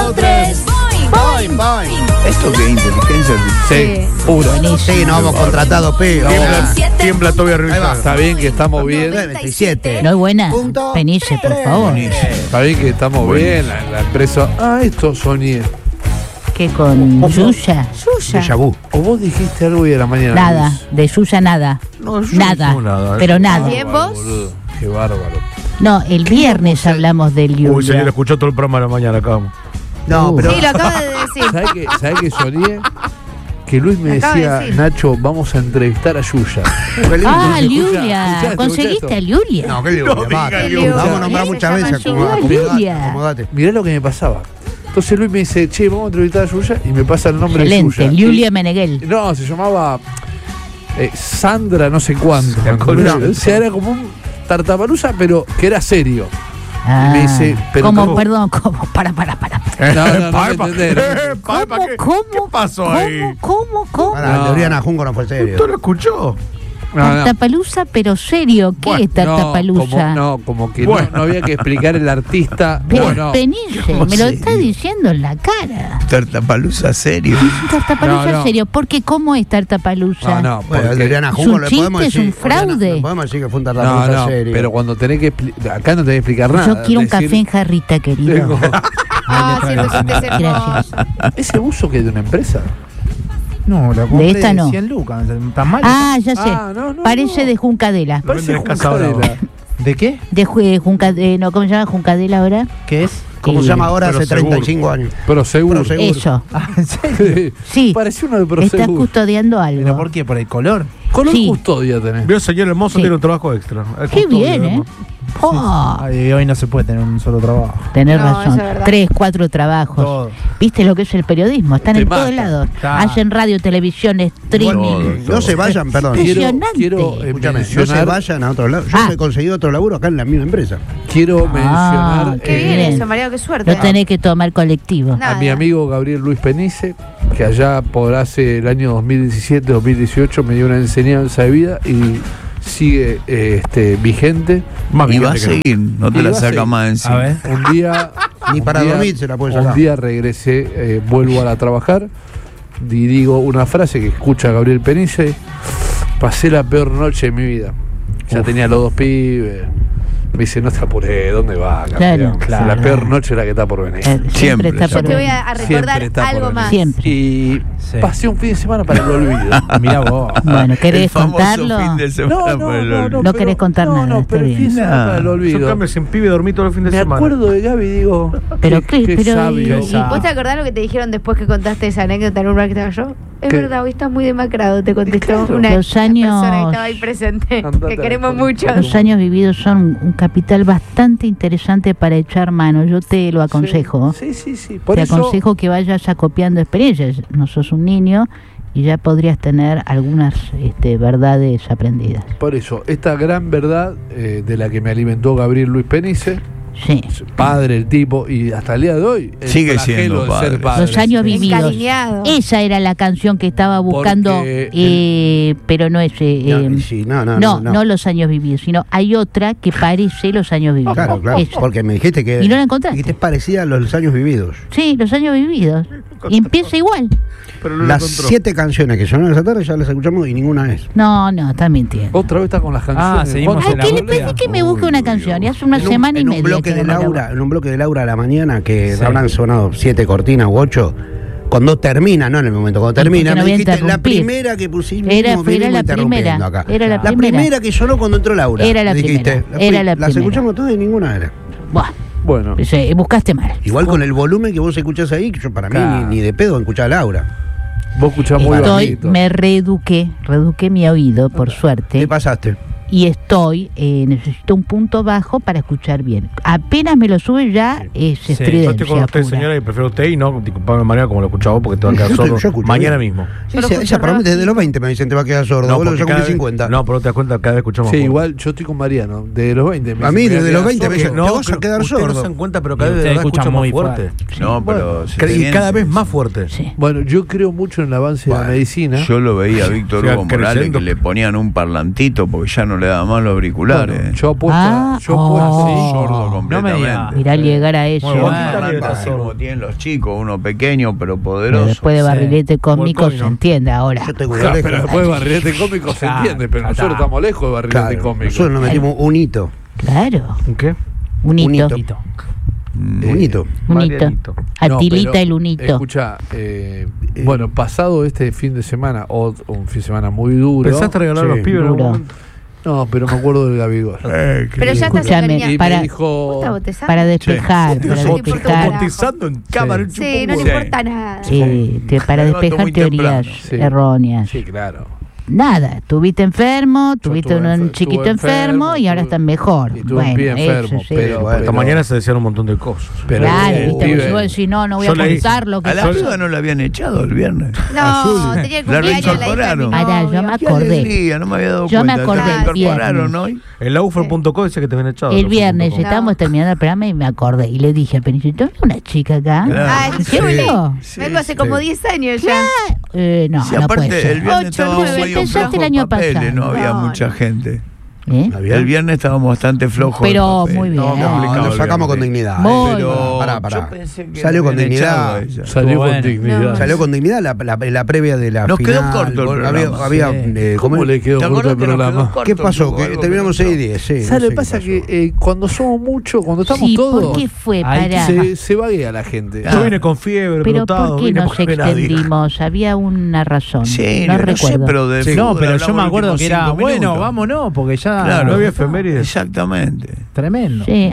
2, 3. Boing, boing. ¿Esto qué inteligencia artificial? Sí. Puro. Buenísimo. Sí, no hemos contratado P. Tiembla todavía arriba. Está bien que estamos bien. 27. No es buena. Punto Peniche, por favor. Está bien que estamos bien. La empresa. Esto soñé. ¿Qué con Yuya? Déjà vu. O vos dijiste algo hoy de la mañana. Nada. Luis. De Yuya nada. No, yo Nada. no nada. Pero nada. ¿Bien vos? Boludo, qué bárbaro. No, el viernes hablamos del Uy, señor, Yuya. escuchó todo el programa de la mañana acá. No, pero. Sí, lo acaba de decir. ¿Sabés qué soñé? Que Luis me Acaba de decía, decir. Nacho, vamos a entrevistar a Yuya. Ah, Escuchá, Yulia. escuchá ¿Conseguiste esto. a Yulia? No, qué lindo. Liulia. Vamos a nombrar ¿Eh? muchas Se veces. llama Yulia. Acomodate. Mirá lo que me pasaba. Entonces Luis me dice, che, vamos a entrevistar a Yuya y me pasa el nombre Excelente. de Yuya. Yulia Meneghel. No, se llamaba Sandra no sé cuánto. O sea, era como un tartapalusa, pero que era serio. Ah, me dice, pero ¿cómo? ¿cómo? Perdón, ¿cómo? Para. No me entendés. ¿Cómo? ¿Qué pasó ahí? ¿Cómo? Para, No. el de Oriana Junco no fue serio. ¿Usted lo escuchó? Tartapalusa, pero serio. ¿Qué es Tartapalusa? Como que Bueno. no había que explicar el artista. Pero No. Peniche, ¿Cómo me lo serio? está diciendo en la cara. Tartapalusa serio. Tartapalusa No. serio, porque ¿cómo es Tartapalusa? No, Bueno, el de porque- Oriana ¿Es Junco un le podemos chiste? ¿Es decir. un fraude? Oriana, le podemos decir que fue un No, tartapalusa serio. pero cuando tenés que acá no tenés que explicar nada. Yo quiero un Decir, café en jarrita, querido. tengo- Ah, 107 Gracias. ¿Ese buzo que es de una empresa? No, la De compré esta no. 100 lucas. ¿Tan mal? Ah, ya sé. no, Parece no. de Juncadela. Parece vendés casa brava. Juncadela. ¿De qué? De no, ¿cómo se llama Juncadela ahora? ¿Qué es? ¿Cómo se llama ahora? Pero Hace seguro. 35 años. Pero seguro. Pero seguro. Eso. Ah, ¿en serio? Sí. Pareció uno de Estás Prosegur. custodiando algo. ¿Pero por qué? ¿Por el color? Color Sí. custodia tenés. Vio, señor hermoso, Sí. tiene un trabajo extra. Es Qué custodio, bien, ¿eh? hermano. Oh, Ay, hoy no se puede tener un solo trabajo. tenés No, razón. eso es verdad. 3, 4 trabajos. Todo. ¿Viste lo que es el periodismo? Están Te en todos mata. lados. Claro. Hacen radio, televisión, streaming. Todo. No se vayan, perdón. Impresionante. Quiero Escúchame, no se mencionar, vayan a otro lado. Yo Ah. me he conseguido otro laburo acá en la misma empresa. quiero mencionar Qué bien Bien. eso, Mariano, qué suerte. No tenés que tomar colectivo. Nada. a mi amigo Gabriel Luis Penice, que allá por hace el año 2017, 2018 me dio una enseñanza de vida y sigue vigente. Más Y va a vigente que seguir, no te Y la va a saca seguir. más encima. A ver. Un día Ni un para día- dormir se la puede Un sacar. día regresé, vuelvo a trabajar y digo una frase que escucha Gabriel Penice: pasé la peor noche de mi vida. Ya tenía los 2 pibes. Me dice, no te apuré, ¿dónde va, campeón? Claro. La peor noche es la que está por venir. Siempre Siempre, está Yo por te voy venir. a Siempre recordar está por algo venir. más. Siempre. Y Sí. pasé un fin de semana para el olvido. Mirá vos. Bueno, El ¿querés famoso contarlo? fin de semana por el olvido. No querés contar nada, No, está pero el bien. fin de semana para el Yo olvido. cambio sin pibe dormí todo el fin de Me semana. acuerdo de Gaby y digo, Pero qué qué- pero sabio. y- ¿Vos te acordás lo que te dijeron después que contaste esa anécdota en un bar que estaba yo? Es ¿Qué? verdad, hoy estás muy demacrado, te contestó Claro. una Los años- persona que estaba ahí presente, Andate que a la queremos concha. mucho. Los años vividos son un capital bastante interesante para echar mano. Yo te lo aconsejo. Sí. Por Te eso, aconsejo que vayas acopiando experiencias. No sos un niño y ya podrías tener algunas verdades aprendidas. por eso, esta gran verdad de la que me alimentó Gabriel Luis Penice, Sí. padre el tipo, y hasta el día de hoy el Sigue flagelo siendo de padre. ser padre. Los años vividos. Encariñado. Esa era la canción que estaba buscando, Porque pero no es... no los años vividos, sino hay otra que parece los años vividos. Claro, claro. Esa. Porque me dijiste que. ¿Y no la encontraste? Dijiste parecida a los años vividos. Sí, los años vividos. Y empieza igual. Pero no lo Las encontró. 7 canciones que sonaron esa tarde ya las escuchamos y ninguna es. No, está mintiendo. otra vez está con las canciones. seguimos Juan, en Ay, la ¿qué le búsqueda. parece que me busque una canción? Y hace una semana y en un media. bloque que de no la Laura, busco. en un bloque de Laura a la mañana que Sí. habrán sonado 7 cortinas u 8. Cuando termina, no en el momento, cuando termina, porque no me voy a dijiste la interrumpir. primera que pusimos. Era vinimos la interrumpiendo primera, acá. era la primera. que sonó cuando entró Laura. Era la dijiste. primera, era la Las primera. escuchamos todas y ninguna era. Buah, Bueno, buscaste mal. Igual con el volumen que vos escuchás ahí, que yo para mí Claro. ni de pedo escuchar a Laura. vos escuchás muy bajito. Me reeduqué mi oído, por ¿Qué suerte. pasaste? Y necesito un punto bajo para escuchar bien. Apenas me lo sube ya es Sí, Yo estridencia estoy con usted, pura. señora, y prefiero usted y no disculpame de manera como lo escuchaba vos, porque te va a quedar Yo sordo escucho mañana bien. mismo. Yo lo Ella escucho para mí rápido. desde los 20 me dicen te va a quedar sordo. Vos porque ya cada cumplís vez- 50. No, pero te das cuenta, cada vez escuchamos Sí, poco. igual yo estoy con Mariano, de los 20. me A mí dice, desde me los voy 20 quedar me sordo. dicen, te vas a quedar ustedes no se sordo. dan cuenta, pero Y cada vez usted de verdad escucha escucha más muy fuerte. No, pero se Y siente. cada vez más fuerte. Sí. Bueno, yo creo mucho en el avance de la medicina. Yo lo veía a Víctor Siga Hugo Morales creciendo. que le ponían un parlantito porque ya no le daba más los auriculares. Bueno, yo apuesto, sordo No completamente. me diga. Mirá llegar a eso. Muy bueno. Así como tienen los chicos, uno pequeño pero Pero poderoso. después de Sí. Barrilete Cómico Como el se Coino. entiende ahora. Yo tengo Claro, colegio. pero después de Barrilete Cómico se Claro, entiende, pero ya nosotros está. estamos lejos de Barrilete Claro, Cómico. nosotros nos metimos un hito. Claro, ¿Un qué? un hito. Un Hito. Un hito. Un hito. Marianito. Atilita el unito. Escucha, bueno, pasado este fin de semana, o un fin de semana muy duro. ¿Pensaste regalar a Sí, los pibes en algún duro. momento? No, pero me acuerdo del Gabigol. Pero ya estás Escúchame, encariñado. Y para- me dijo. ¿Está botezando? Para despejar, Sí. para Sí, por despejar. favor. Botizando en cámara. Sí. Sí, no le Sí. importa nada. Para Me levanto despejar muy teorías temprano. Sí. erróneas. Sí, claro. Nada, estuviste enfermo, tuviste estuve un enfer- chiquito estuve enfermo y ahora estuve- estás mejor. y tuve un pie enfermo, pero- bueno, Esta mañana se decían un montón de cosas. Pero claro, el viste, pibe- porque si vos decís, no voy Yo a leí. contar lo que A la pasó. piba no la habían echado el viernes. No, tenía el La cumpleaños de la hija de mi reincorporaron. Pará, yo novio. me Qué acordé. alegría, no me había dado Yo me cuenta. acordé ¿La el incorporaron viernes. hoy? En la UFR.co dice que te habían echado. El viernes UFR.co. estábamos terminando el programa y me acordé. Y le dije a Penicito, ¿no una chica acá? Ah, ¿Qué sí. habló? Sí, Vengo hace sí. como 10 años ya. No, Sí, no aparte, puede ser. el viernes 8, estábamos 9, medio pensaste flojos el en año papeles, pasado. no había No, mucha no. gente. ¿Eh? ¿Está bien? El viernes estábamos bastante flojos. Pero en papeles. muy bien. No, No, lo sacamos con obviamente. dignidad. Muy Pero Pará. yo pensé que Salió la con habían dignidad. echado a ella. Salió Bueno. con dignidad. No. Salió con dignidad la previa de la Nos final. quedó corto el programa. Había, Sí. ¿Cómo le quedó ¿Te corto acordás el que nos programa? quedó corto? ¿Qué pasó? Tuvo Que algo terminamos que no 6-10. Sí, ¿Sabes no lo sé que pasa? qué pasó. Que cuando somos muchos, cuando estamos Sí, todos, ¿por qué fue? Ahí Pará. se vaguea la gente. Ah. Yo vine con fiebre, Pero brotado, ¿por qué vine nos porque nadie. extendimos? Había una razón. Sí, no no sé, recuerdo. pero de Sí. No, fútbol pero yo hablamos me los acuerdo últimos que era, 5 bueno, minutos. vámonos, porque ya. Claro. No había efemérides. Exactamente. Tremendo. Sí.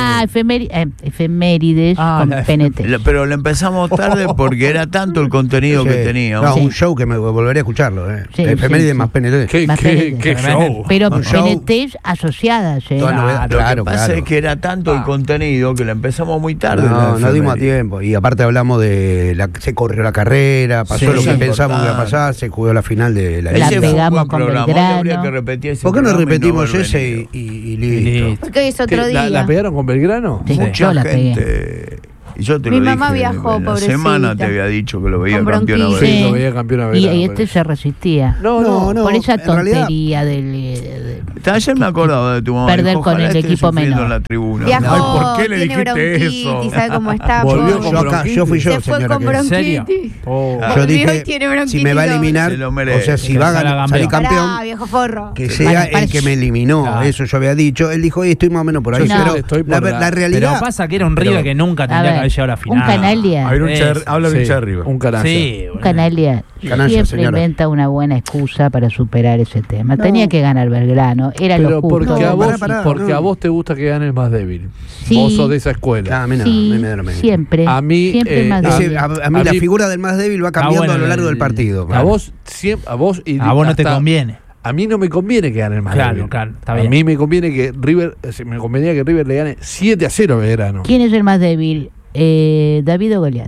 Efemérides Ah, con la PNT. Pero le empezamos tarde porque era tanto el contenido Sí. que teníamos. No, Sí. un show que me volvería a escucharlo. Sí, Efeméride sí, más sí. PNT. ¿Qué, Más qué, PNT. qué show? Pero Un show. PNTs asociadas, ¿eh? Toda novedad, Lo que claro, pasa claro. es que era tanto el contenido que le empezamos muy tarde. No dimos a tiempo. Y aparte hablamos de se corrió la carrera, pasó Sí, lo que eso es pensamos que iba a importante. pasar, se jugó la final de la La Ese fue un pegamos buen con programa. Belgrano. Hoy habría que repetir ese ¿Por qué no programa y repetimos haber ese venido. y listo? Porque hoy es otro ¿Qué, día. ¿La pegaron con Belgrano? Sí. Mucha Yo la pegué. gente. Y yo te Mi lo mamá dije, viajó, en la pobrecita. semana te había dicho que lo veía Con campeón a bronquitis. Sí, Belgrano. lo veía campeón a Y Belgrano. este se resistía. No, Por esa en realidad- tontería del Ayer me acordaba de tu mamá. Perder dijo, con "Ojalá el esté equipo sufriendo menor". en la tribuna". Viajó, Ay, ¿por qué le tiene dijiste bronquitis, eso? ¿sabe cómo está? Volvió pobre? con Yo fui yo, Se fue señora. con que- ¿En serio? bronquitis. Oh. Yo Volvió y dije, tiene si me va a bronquitis eliminar, Se lo merece. o sea, si Que va a salga salir campeón. Pará, campeón, viejo forro. que sea Bueno, el parece- que me eliminó. Claro. Eso yo había dicho. Él dijo, estoy más o menos por ahí. Yo No. Pero estoy por la la- realidad. Pero pasa que era un Pero- River que nunca A tendría que ver, haber llegado a la final. un Canalla. Hay un Es- habla de Sí, hincha de River. un canalla. Sí, Un Canalla Canalla, siempre señora. inventa una buena excusa para superar ese tema. Tenía que ganar Belgrano, era Pero lo justo. porque, No, a vos, pará, porque no. a vos te gusta que gane el más débil. Sí. Vos sos de esa escuela. A mí no, Sí, a mí me da lo mismo. siempre. A mí, siempre más Ese- débil. a mí a la mí- figura del más débil va cambiando bueno, a lo largo del el- partido. A vos y A vos no te hasta- conviene. A mí no me conviene que gane el más Claro, débil. claro, está A bien. mí me conviene que River, me convenía que River le gane 7-0 a Belgrano. ¿Quién es el más débil? ¿David o Goliat?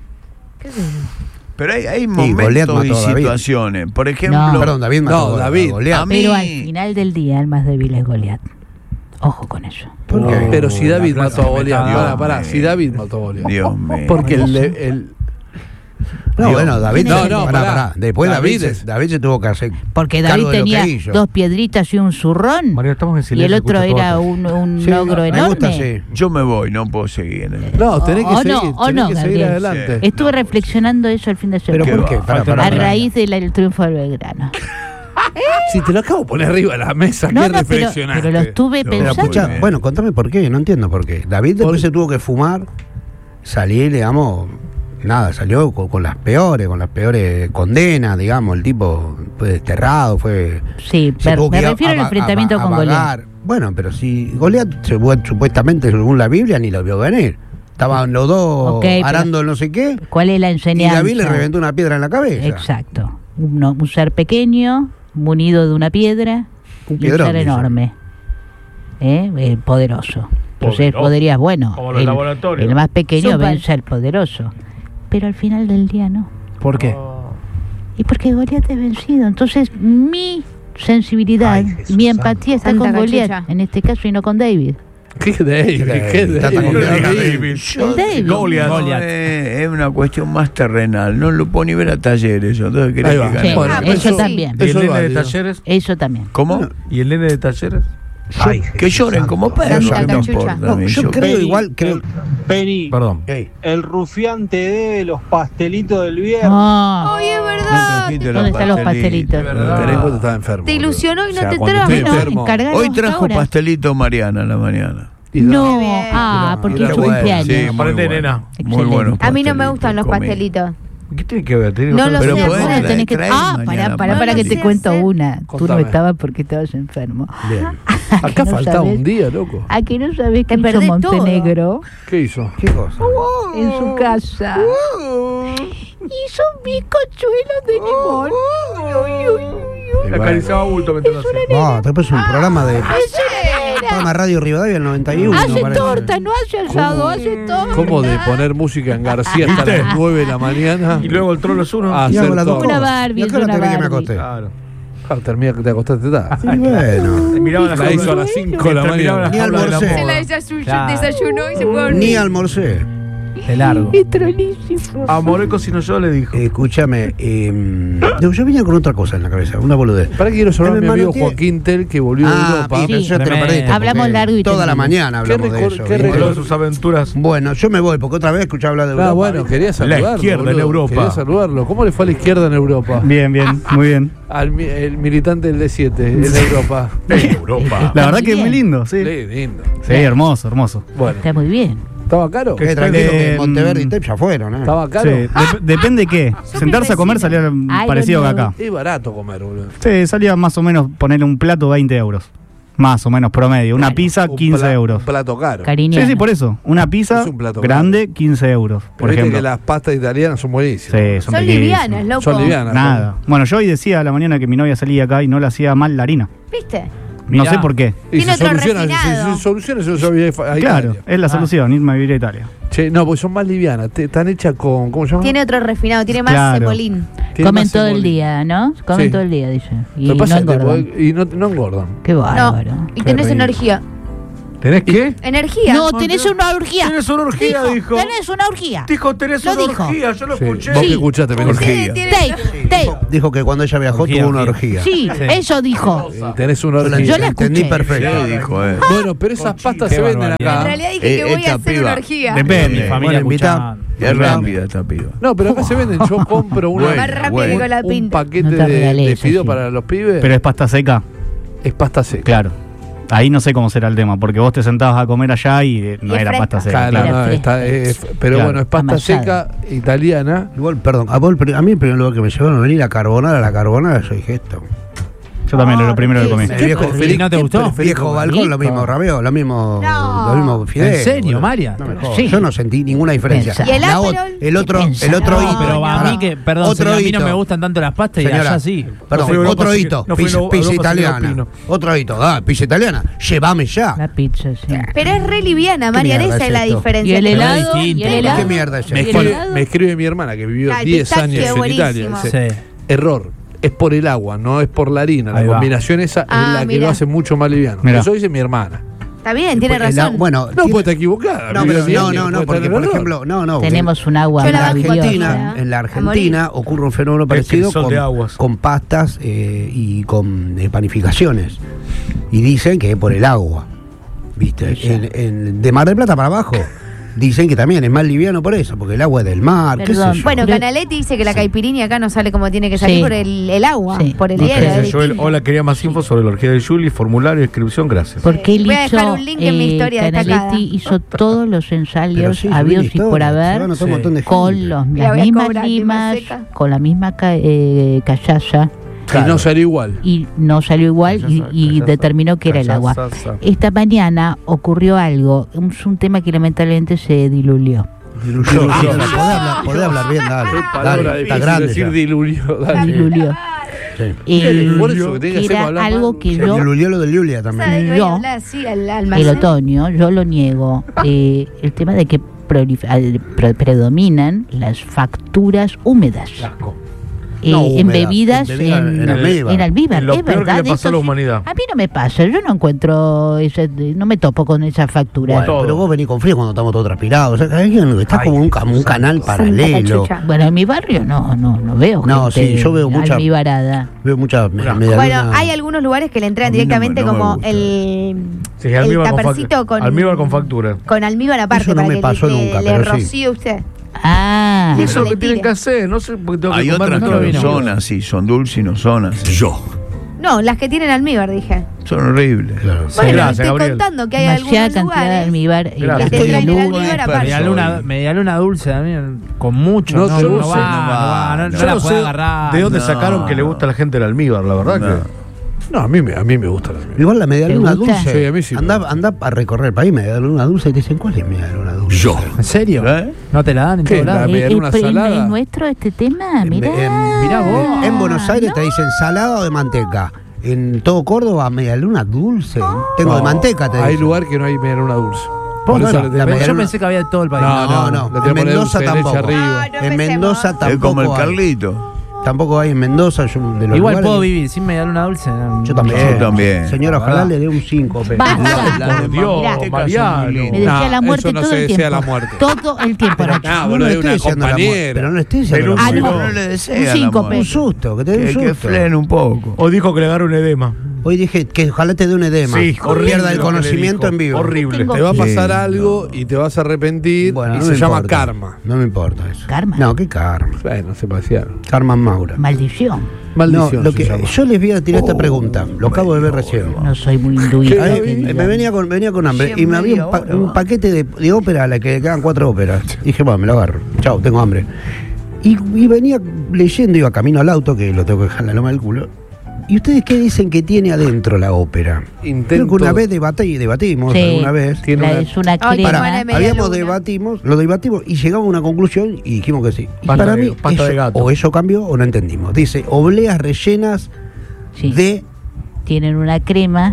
Pero hay Goliat momentos y mató a David. situaciones. Por ejemplo, No. Perdón, David mató No, a David. Goliat. A mí- Pero al final del día el más débil es Goliat. Ojo con eso. ¿Por qué? Pero si David la mató a clase Goliat, metal. pará, si David mató a Goliat. Dios mío. Porque el No, bueno, David. No, pará. Después David David se tuvo que hacer. Porque cargo David de lo que tenía hizo. 2 piedritas y un zurrón. María, estamos en Y silencio. el otro escucho era todo. un Sí, logro me enorme. gusta, sí. Yo me voy, no puedo seguir en el... No, tenés que O seguir, no, o tenés no, que seguir Gabriel. adelante. Sí. Estuve reflexionando eso el fin de ¿Pero semana. por qué? va, A raíz del triunfo del Belgrano. Si te lo acabo de poner arriba de la mesa, No, ¿qué no, pero reflexionaste? lo estuve No, Pero pensando. escucha, bien. bueno, contame por qué, no entiendo por qué. David después se tuvo que fumar, salir, digamos, nada, salió con las peores condenas, digamos, el tipo fue desterrado, fue... Sí, se tuvo que me ir a- refiero al a- enfrentamiento a con Goliat. vagar. Bueno, pero si Goliat, supuestamente según la Biblia, ni lo vio venir. Estaban los dos Ok, pero- arando no sé qué, ¿Cuál es la y enseñanza? David le reventó una piedra en la cabeza. Exacto. Un ser pequeño, munido de una piedra, Un y un piedrón, ser dice. enorme. Poderoso. Entonces Poderoso. podrías, bueno, Como los laboratorios. el más pequeño Súper. vence al poderoso. Pero al final del día no. ¿Por qué? Y porque Goliat es vencido. Entonces mi sensibilidad, Ay, Jesús mi empatía está santo. con Santa Goliat, cachucha. en este caso, y no con David. ¿Qué David? ¿Qué Tata David? David. Yo- David. Goliat. Goliat. Es una cuestión más terrenal. No lo puedo ni ver a Talleres. Yo entonces quería Ahí que va. gane. Sí, Bueno, eso sí. también. ¿Y el Eso es nene de válido. Talleres? Eso también. ¿Cómo? ¿Y el nene de Talleres? Que lloren como perros. Santa No Cachucha. importa. No, yo creo igual, creo. Penny, Perdón. Ey, el rufián te debe los pastelitos del viernes. Ah, Ay, es No verdad. trajiste ¿Dónde están los pastelitos? Tenés en cuenta, estaba enfermo. Te boludo. ilusionó y no te cuando enterabas. estoy Bueno, enfermo. encargaron Hoy trajo ahora. pastelito Mariana en la mañana. y No, Qué bien. porque Era es su bueno, cumpleaños. Sí, muy Aprende, bueno. nena. Muy Excelente. buenos A mí no me pastelitos gustan los comí. pastelitos. ¿Qué tiene que ver? Tiene que No ver- lo Pero sé podés hacer. traer- Tenés que... traer Ah, mañana para No que lo te sé cuento hacer. una. Tú no Contame. estabas porque estabas enfermo. bien. Acá no faltaba sabés. un día, loco. ¿A que no sabés Te qué hizo perdés todo. Montenegro ¿Qué hizo? ¿Qué cosa? en su casa? Hizo un bizcochuelo de limón. Uy, uy, uy, uy. Le acariciaba bulto mientras lo hacía. No, después un programa de. Era. Programa Radio Rivadavia el 91. Hace parece. torta, no hace asado, hace torta. ¿Cómo de poner música en García hasta ¿Viste? las 9 de la mañana? Y luego el trolo es uno. a Y hacer hago las dos todo? Una cosas. Barbie, ¿Y a qué hora es una tenés que me Barbie. acosté? Claro. Ah, termina que te acostaste tarde. Y bueno. Miraba La hizo a las 5 de la mañana. Ni almorcé. Se la Claro. desayunó y se fue a dormir. Ni almorcé. De largo. Qué trolísimo. A Moré cocinó yo, le dijo. Escúchame, yo venía con otra cosa en la cabeza, una boludez. ¿Para qué quiero saludar a mi Me amigo manoteé. Joaquín Tel que volvió de Europa? pero Sí. yo te lo Tremendo. perdiste. Hablamos porque largo y toda la tendido. mañana hablamos de eso. qué ¿viste? Habló de sus aventuras. Bueno, yo me voy, porque otra vez escuché hablar de Europa. Ah, bueno, quería saludarlo. izquierda en boludo. Europa. Quería saludarlo. ¿Cómo le fue a la izquierda en Europa? Bien, bien, muy bien. El militante del D7 en Europa. Europa. La verdad que es bien. muy lindo, sí. Sí, lindo. Sí, hermoso, hermoso. Bueno, Está muy bien. ¿estaba caro? Tranquilo, que Eh, Monteverde y Tep ya fueron, ¿eh? ¿Estaba Sí, caro? depende de qué. Sentarse a comer salía Ay, parecido que boludo. acá. Es barato comer, boludo. Sí, salía más o menos ponerle un plato 20 euros. Más o menos promedio. Una pizza, Un 15 euros. Un plato caro. Cariño. Sí, sí, por eso. Una pizza Es un plato grande, 15 euros, por Pero viste ejemplo. que las pastas italianas son buenísimas. Sí, son Son riquísimas. livianas, loco. Son livianas. Nada. Bueno, yo hoy decía a la mañana que mi novia salía acá y no le hacía mal la harina. ¿Viste? No Mirá. sé por qué. Y Tiene si otro solucionas, refinado. si solucionas, yo sabía a Claro, Italia. es la solución, irme a vivir a Italia. Che, no, porque son más livianas. Están hechas con. ¿Cómo se llama? Tiene otro refinado, tiene más Claro. cemolín. Tienen Comen más todo el cebolla. día, ¿no? Comen Sí. todo el día, dice. Y Lo que no pasa es que engordan. y no engordan. Qué bárbaro. No. Y Qué tenés rico. energía. ¿Tenés qué? Energía. No, tenés una orgía. Tenés una orgía, dijo. Tenés una orgía. Dijo, tenés Lo una dijo. orgía, yo lo Sí. escuché. ¿Vos Sí. qué escuchaste, Ustedes Orgía? tienen- Dave. Dijo que cuando ella viajó Orgía, tuvo una orgía. orgía. Sí, Sí. eso dijo. Tenés una Yo la orgía. la entendí escuché. perfecto. Sí, dijo, Bueno, pero esas pastas qué se venden barbaridad. En acá. realidad dije que voy a esta hacer piba. una orgía. Mi Depende. familia Bueno, invitá. escuchando. Es rápida esta piba. No, pero acá se venden. Yo compro una, Bueno, Más rápido bueno. que con la un pinta. paquete No te de regales, fideo sí. para los pibes. Pero es pasta seca. es pasta seca. Claro. Ahí no sé cómo será el tema, porque vos te sentabas a comer allá y no Y es era fresca. pasta seca. Claro, Era no, fresca. pero Claro. bueno, es pasta Amasada. seca italiana. Igual, perdón, a mí el primer lugar que me llevaron a venir la carbonara, yo dije esto. Yo también era lo primero que comí. El viejo, ¿Y no te gustó? viejo balcón, lo mismo rabeo, lo mismo fideos. ¿En serio, boludo. María? No me jodas. Sí. Yo no sentí ninguna diferencia. Pensá. ¿Y el La Aperol? el otro Pensá. hito. No, Pero a Pará. mí que, perdón, Otro señor, a mí no hito. me gustan tanto las pastas y Señora, allá sí. Perdón, No fui a Europa, otro así que- hito, no fui a pizza Europa, así que no italiana. opino. Otro hito, pizza italiana, llévame ya. La pizza, sí. Pero es re liviana, Marian, mierda esa es es la esto? diferencia. Y el Pero es helado, y distinto. el ¿Qué helado. ¿Qué mierda es Me esto? escribe, me escribe mi hermana que vivió Ah, el 10 pistache años es en Italia. buenísimo. Dice, Sí. error, es por el agua, no es por la harina. La Ahí va. combinación esa es Ah, la que mira. lo hace mucho más liviano. Mira. Eso dice mi hermana. Está bien, tiene El razón. bueno, No, tiene- puede estar equivocada. no, vivió pero 10 no, años, no, puede porque estar por en error. ejemplo, no, Tenemos un agua Yo en la maravillosa. Argentina, en la A Argentina ocurre un fenómeno parecido crisol de aguas. con pastas y con panificaciones. Y dicen que es por el agua. ¿Viste? De Mar del Plata para abajo. Dicen que también es más liviano por eso, porque el agua es del mar, qué sé Perdón. yo. Bueno, Pero- Canaletti dice que la caipirinha acá no sale como tiene que salir Sí. por el agua, Sí. por el No hielo. sé, es Dice Joel, distinto. hola, quería más info sobre la orgía de Julie, formulario, inscripción, gracias. Porque él Voy a hizo, dejar un link en mi historia destacada. Canaletti hizo todos los Pero ensayos sí, habidos subí y por historia, se haber van a hacer un montón de con gente. las La voy a mismas cobrar, limas, lima seca. con la misma callaza, Y no salió igual. y no salió igual y determinó que era el agua. Esta mañana ocurrió algo, es un tema que lamentablemente se diluyó. Podés hablar bien, dale. Dale, está grande. decir ya. diluvio. Dale. Diluyó. Sí. Por eso que tenés que hacer era hablar algo mal. que Se yo, diluyó lo de Julia también. ¿Sabes que voy Yo, a hablar así al el almacén? otoño, yo lo niego, el tema de que predominan las facturas húmedas. No, en húmedas, bebidas, en almíbar. en almíbar. Lo Es peor verdad, que le pasó a la eso sí. humanidad. A mí no me pasa, yo no encuentro, no me topo con esa factura. Bueno, Todo. pero vos venís con frío cuando estamos todos transpirados. O sea, estás como un canal paralelo. cachucha. Bueno, en mi barrio no veo No, gente sí, yo veo mucha- almibarada. Veo mucha media Bueno, luna. hay algunos lugares que le entran A mí no directamente me como gusta. el Sí, almíbar con tapercito fac- almíbar con factura. Con almíbar aparte Eso no para me que pasó le, nunca, le pero sí. rocíe usted. Ah, Sí. Eso es lo que le tienen tire. que hacer, no sé, porque tengo que Hay comer otras todo que no vino. son así, son dulces y no son así. No, las que tienen almíbar, dije. Son horribles. Claro. Bueno, Gracias, estoy Gabriel. contando que hay demasiada algunos cantidad de lugares almíbar y Gracias. que las te traen el lunas. almíbar aparte. Media luna dulce también, con mucho. No No, te no, gusta. va, no Yo la no puede sé agarrar. de dónde No. sacaron que le gusta a la gente el almíbar, la verdad que. No, a mí me gusta la almíbar. Igual la media ¿Te luna gusta? dulce. Sí, a mí sí me Anda a recorrer el país, media luna dulce, y te dicen, ¿cuál es media luna dulce? ¿En serio? ¿Eh? ¿No te la dan en ¿Qué? todos La lados? media luna salada. ¿Es nuestro este tema? Mirá. Mirá vos. En Buenos Aires te dicen salada o de manteca. En todo Córdoba, media luna dulce. Tengo de manteca, te Hay dicen. lugar que no hay media luna dulce. Por eso, le la tenemos- media Yo luna- pensé que había de todo el país. No. le En tenemos Mendoza dulce de leche tampoco. arriba. No En empecemos. Mendoza Es tampoco como el hay. Carlito. Tampoco hay en Mendoza. Yo, de los Igual lugares- puedo vivir sin media luna dulce. Yo también. Yo también. Señora, ojalá le dé un 5. Basta. Por Dios, Mirá. Mariano. Me decía No, la muerte eso no todo se el desea tiempo. la muerte. Todo el tiempo, Nacho. No, No boludo, le es estoy una diciendo la muerte, compañera. pero no le estoy diciendo la Ah, muerte. no. No le desea Un la síncope. muerte. Un susto, que te dé un Que susto. frene un poco. O dijo que le agarra un edema. Hoy dije que ojalá te dé un edema. Sí, horrible Pierda el lo que le conocimiento dijo. en vivo. Horrible. Tengo- Te va a pasar Sí, algo y te vas a arrepentir Bueno, y no se me llama importa. karma. No me importa eso. ¿Karma? No, ¿qué karma? Bueno, se parecía. Karma Maura. Maldición. Maldición. No, lo se que, llama. yo les voy a tirar esta pregunta. Lo acabo de ver recién. No soy muy hinduista. Ahí, querida. me venía con hambre y me había un paquete de ópera a la que le quedan 4 óperas. Dije, bueno, me lo agarro. Chao, tengo hambre. Y venía leyendo, iba camino al auto, que lo tengo que dejar en la loma del culo. ¿Y ustedes qué dicen que tiene adentro la ópera? Intento- Creo que una vez debatimos, Sí, alguna vez. Tiene la- una- es una Ay, crema. para, Pará, media habíamos luna. lo debatimos y llegamos a una conclusión y dijimos que sí. Y Pasta para de- mí, pasta de eso, gato. o eso cambió o no entendimos. Dice, obleas rellenas Sí. de Tienen una crema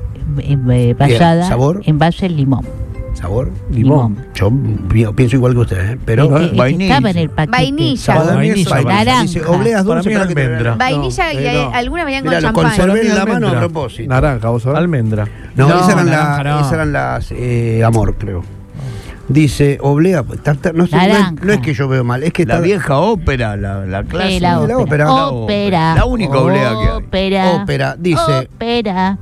basada ¿sabor? en base en limón. sabor. Limón. Yo pienso igual que ustedes, pero... Es que vainilla. estaba en el paquete. Vainilla. Para mí es Vainilla, vainilla. naranja. Dice, obleas Para dulces. mí para que te- almendra. Vainilla y no. algunas venían con Mirá, lo champán. conservé en la Para mí mano a almendra. propósito. Naranja, vos sabés. Almendra. No, No, esas eran, naranja no. esas eran las Amor, creo. Dice, oblea, no, sé, Naranja. no es que yo veo mal, es que La está vieja ópera, la Sí, clásica. la la ópera. ópera. Ópera. La única oblea que hay. Ópera. ópera, dice, Ópera.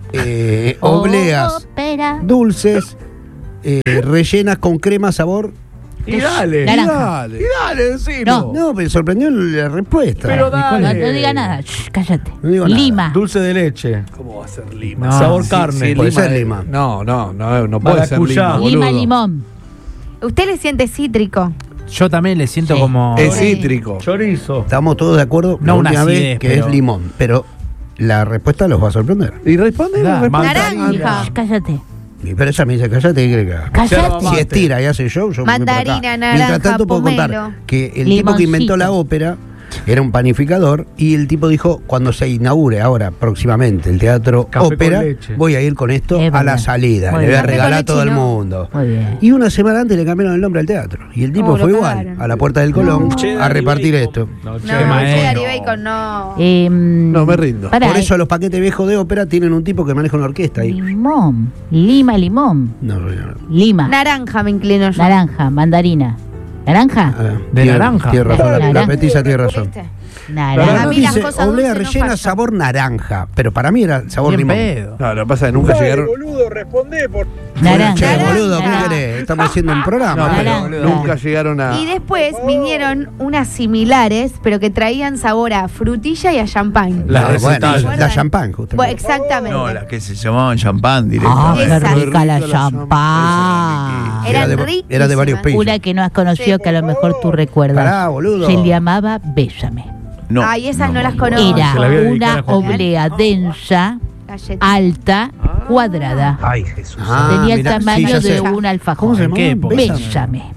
obleas Ópera. dulces, rellenas con crema, sabor. Y dale. Naranja. Dale. Y dale, decilo. No, me sorprendió la respuesta. Pero No, dale. no diga nada. Shh, cállate. No digo nada. Lima. Dulce de leche. ¿Cómo va a ser lima? No, Sabor Sí, carne. sí, Puede ser lima. No puede ser Maracuyá. lima, boludo. Lima, limón. ¿Usted le siente cítrico? Yo también le siento Sí. como. Es cítrico. Chorizo. Estamos todos de acuerdo No la una última vez acidez, que pero- es limón, pero la respuesta los va a sorprender. Y responde, Claro, Naranja. Shh, cállate. Pero ella me dice, cállate, ¿qué crees que haga? Cállate. Si estira y hace show, yo me voy por acá. Mandarina, naranja, Mientras tanto puedo pomelo. contar que el tipo que inventó Limoncito. la ópera era un panificador y el tipo dijo, cuando se inaugure ahora próximamente el teatro Café con ópera, leche. voy a ir con esto Es a la verdad. salida, Muy le voy a bien. regalar a Café todo con el leche, no. mundo. Muy bien. Y una semana antes le cambiaron el nombre al teatro y el tipo Oh, lo fue igual cagaron. a la Puerta del Colón No. a repartir esto. No, No, che, cheddar y no. bacon no. No, me rindo. Pará, Por eso los paquetes viejos de ópera tienen un tipo que maneja una orquesta ahí. limón. Lima, limón. No, señor. Lima. Naranja me inclino yo. Naranja, mandarina. ¿Naranja? Ah, ¿De tiene- naranja? Tiene razón, Naranja. la petiza tiene razón. ¿Viste? Naranja. A mí las Dice, cosas oblea dulces no rellena fallan. sabor naranja, pero para mí era sabor Bien limón. pedo. No, lo que pasa es que nunca llegaron. boludo, responde por... Naranja. Che, Naranja. boludo, ¿qué querés? Estamos haciendo un programa. No, pero Naranja. nunca llegaron a. Y después vinieron unas similares, pero que traían sabor a frutilla y a champán. La Ah, recetal. bueno, la champán, justamente. Bueno, exactamente. No, las que se llamaban champán Ah, directamente. qué Esa. rica la Rica la champán. Eran Era riquísimas. de varios pisos. Una que no has conocido que a lo mejor tú recuerdas. Pará, boludo. Se llamaba Bésame. No, Ay, esas no las no. conozco. Era se la voy a dedicar una a Joaquín. oblea densa, Galletita. alta, cuadrada. Ah, Tenía el mirá, tamaño sí, ya de sé. un alfajor. ¿Cómo se ¿En qué llama? época? Bésame.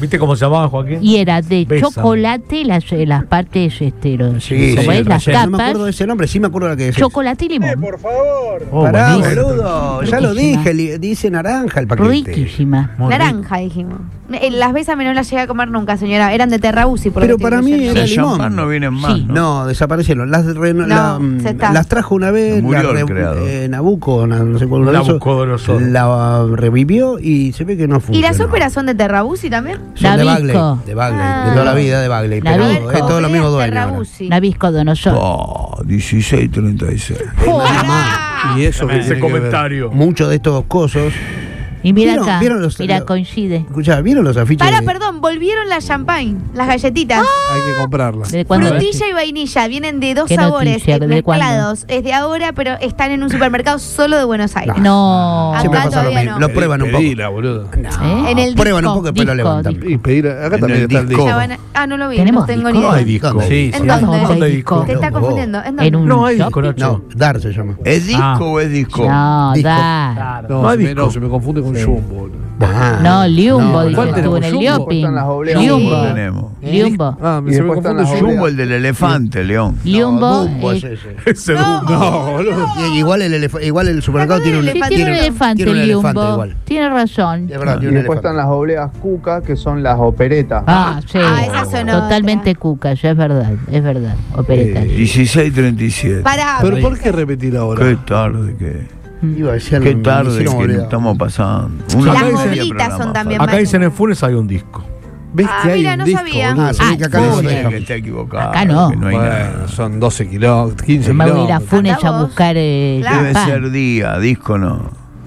¿Viste cómo se llamaba, Joaquín? Y era de Bésame. chocolate, las partes, los, Sí, ¿cómo sí, es? Las no me acuerdo capas, de ese nombre, sí me acuerdo la que decís. chocolate y limón. Por favor. Oh, Pará, buenísimo. boludo, ya lo Riquísima. dije, dice naranja el paquete. Riquísima. Muy Naranja, dijimos. Las Bésame no las llegué a comer nunca, señora. Eran de Terrabusi. por lo Pero que para estoy mí leyendo. era De limón. champán no vienen más, Sí. ¿no? No, desaparecieron. se está. Las trajo una vez, Murió la el creador. Nabucco, no sé cuál era eso, Nabucodonosor. la revivió y se ve que no ¿Y funcionó. las óperas son de Terrabusi también? Son de Bagley, Nabisco. de Bagley, Ah. de toda la vida de Bagley, pero Nabisco. es todo lo mismo dueño ahora. Terrabusi. Nabisco Donosor. Oh, 16:36. Nada más. Y eso que Ese tiene que ver. comentario. Muchos de estos cosos. Y mira ¿Vieron- acá, vieron los- mira, lo- coincide. Escuchá, ¿vieron los afiches? Para, de- perdón, volvieron las champagne, las galletitas. Hay que comprarla. ¿De cuándo? Frutilla y vainilla, vienen de dos ¿Qué sabores noticia? ¿De cuándo? mezclados. Es de ahora, pero están en un supermercado solo de Buenos Aires. No. Acá Siempre pasa lo todavía mismo. no. Lo prueban un poco. Pedila, boludo. No, En el prueban disco, un poco y después lo disco, levantan. disco. Y pedir, acá En también el está el disco. disco. Ya van a- no lo vi, ¿Tenemos no tengo disco? ni No hay idea. disco. ¿Dónde? Sí, ¿En sí. dónde? ¿Dónde hay disco? Te está No, confundiendo. ¿En dónde? En un No hay shopping. disco, Nacho. No, Dar se llama. ¿Es disco Ah. o es disco? No, Disco. da. No, No hay se me- disco. no, se me confunde con Jumbo, boludo. Ah, No, Liumbo, no, dices ¿cuál tú, tenemos? en el Jumbo. Lioping. Están las obleas. Liumbo. Tenemos. Liumbo. Ah, Y se me después están confunde las Jumbo. Jumbo, el del elefante, León. Liumbo. Dumbo es es- ese. Ese No. No, boludo. Y igual igual el supermercado tiene un Sí, Sí, Elefante. tiene un elefante, tiene un elefante Liumbo. igual. Tiene razón. Es verdad, Y tiene un después están elefante. las obleas Cuca, que son las operetas. Ah, sí. Ah, esas son Totalmente cuca, ya es verdad. Opereta. 16:37. Pará. Pero ¿por qué repetir ahora? Qué tarde que. Iba a decir algo, Qué me tarde hicieron que olvidar. nos estamos pasando. Las hora y media boblitas programa, son también falta. Acá dicen en Funes hay un disco. ¿Ves Ah, que hay mira, un no disco, sabía. boludo? Ah, se ve que acá no Funes. se Puede deja. que esté equivocado. Acá no. Que no hay Bueno, nada. son 12 kilómetros, 15 Me voy a ir a kilómetros. Funes Anda a vos. buscar Claro. Debe champán. ser día, disco no.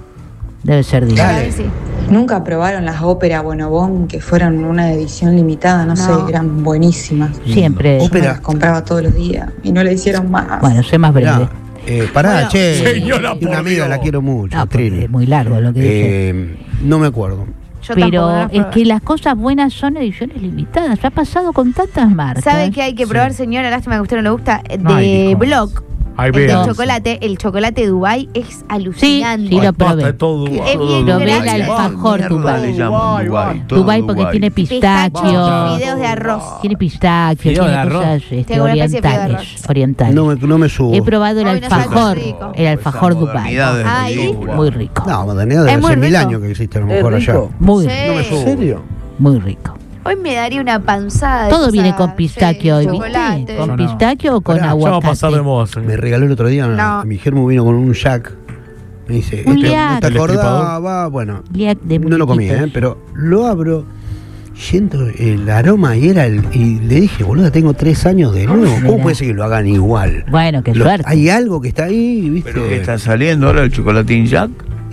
Debe ser día. A ver si. Nunca probaron las óperas Bonobón, que fueron una edición limitada, no sé, eran buenísimas. Siempre. Yo me Ópera. las compraba todos los días y no la hicieron más. Bueno, sé más breve. Mirá, pará, Bueno, che. señora, Y una por amiga Dios. la quiero mucho, No, porque Trini. es muy largo lo que dice. No me acuerdo. Yo tampoco Pero las es probé. que las cosas buenas son ediciones limitadas. Ya ha pasado con tantas marcas. ¿Sabe qué hay que probar, señora? Lástima que a usted no le gusta. No hay De disco. Block. Ahí El de vean. chocolate. El chocolate Dubai es alucinante. sí, lo Basta probé. de todo Dubái. Es bien Lo ve el grande. alfajor Mierda Dubái. le llaman Dubái. todo Dubái porque tiene Pistachio, pistachio. fideos de arroz. Tiene pistachio, Fideo tiene de arroz. cosas Tengo una especie de fideo de arroz. orientales. No me subo. He probado el Ay, no sabe alfajor, qué rico. el alfajor Dubái. Modernidad es Ay. ridícula. Muy rico, No, modernidad Es debe muy ser 1000 rico. años que existe a lo mejor allá. muy Sí. rico, No me ¿En subo. serio? muy rico. Hoy me daría una panzada de Todo cosas, viene con pistaquio sí, hoy, ¿viste? chocolate. Con no. pistachio o con Pará, Ya va a aguacate. pasar de moda, señor. Me regaló el otro día, No. mi germo vino con un jack. Me dice, Un ¿no jack. te ¿El acordaba? Bueno, Liac de no lo comí, muñequitos. pero lo abro, siento el aroma y y le dije, boluda, tengo 3 años de nuevo. ¿Cómo Mira. puede ser que lo hagan igual? Bueno, qué suerte. Hay algo que está ahí, ¿viste? ¿Pero qué está saliendo ahora el chocolatín Jack?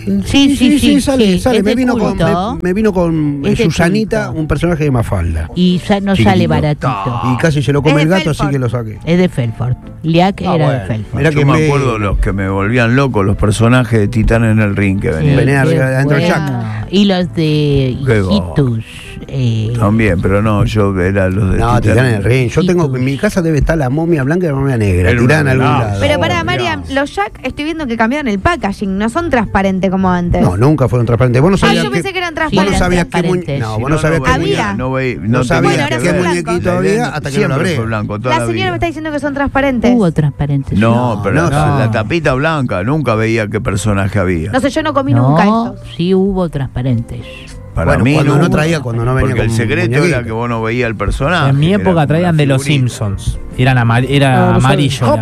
Sí, sale, sí, es me de vino culto. con me vino con Es de Susanita, culto. un personaje de Mafalda. Y ya no Chiquitito. sale baratito. Y casi se lo Es come de el gato, Felford. así que lo saqué. Es de Felford. Liac era bueno. de Felford. Mirá Yo que me me- acuerdo los que me volvían locos, los personajes de Titán en el ring que venían. Venía qué adentro del bueno. Jack. Y los de Qué Hijitus. También, pero no, yo era los de No, Titán en el ring. Yo Y tengo, tú. en mi casa debe estar la momia blanca y la momia negra. Era Tirada en una algún velada. lado. Pero para Oh, Mariam, Dios. los Jack estoy viendo que cambiaron el packaging, no son transparentes como antes. No, nunca fueron transparentes. Vos no Ah, sabías yo pensé que eran Sí, vos no transparentes. sabías qué transparentes. no, Si vos no sabías no qué Había. veía, no veía, no no sabías Bueno, ahora qué son muñequito blancos. había hasta que no lo Siempre abrí. fue blanco, toda La la señora vida. me está diciendo que son transparentes. Hubo transparentes. No, pero no, la tapita blanca, nunca veía qué personaje había. No sé, yo no comí nunca No, estos. sí hubo transparentes. Para Bueno, mí cuando no hubo. traía, cuando no venía Porque el con secreto muñequito. era que vos no veías el personaje. En mi era época como traían una de los figurita. Simpsons. Era amarillo.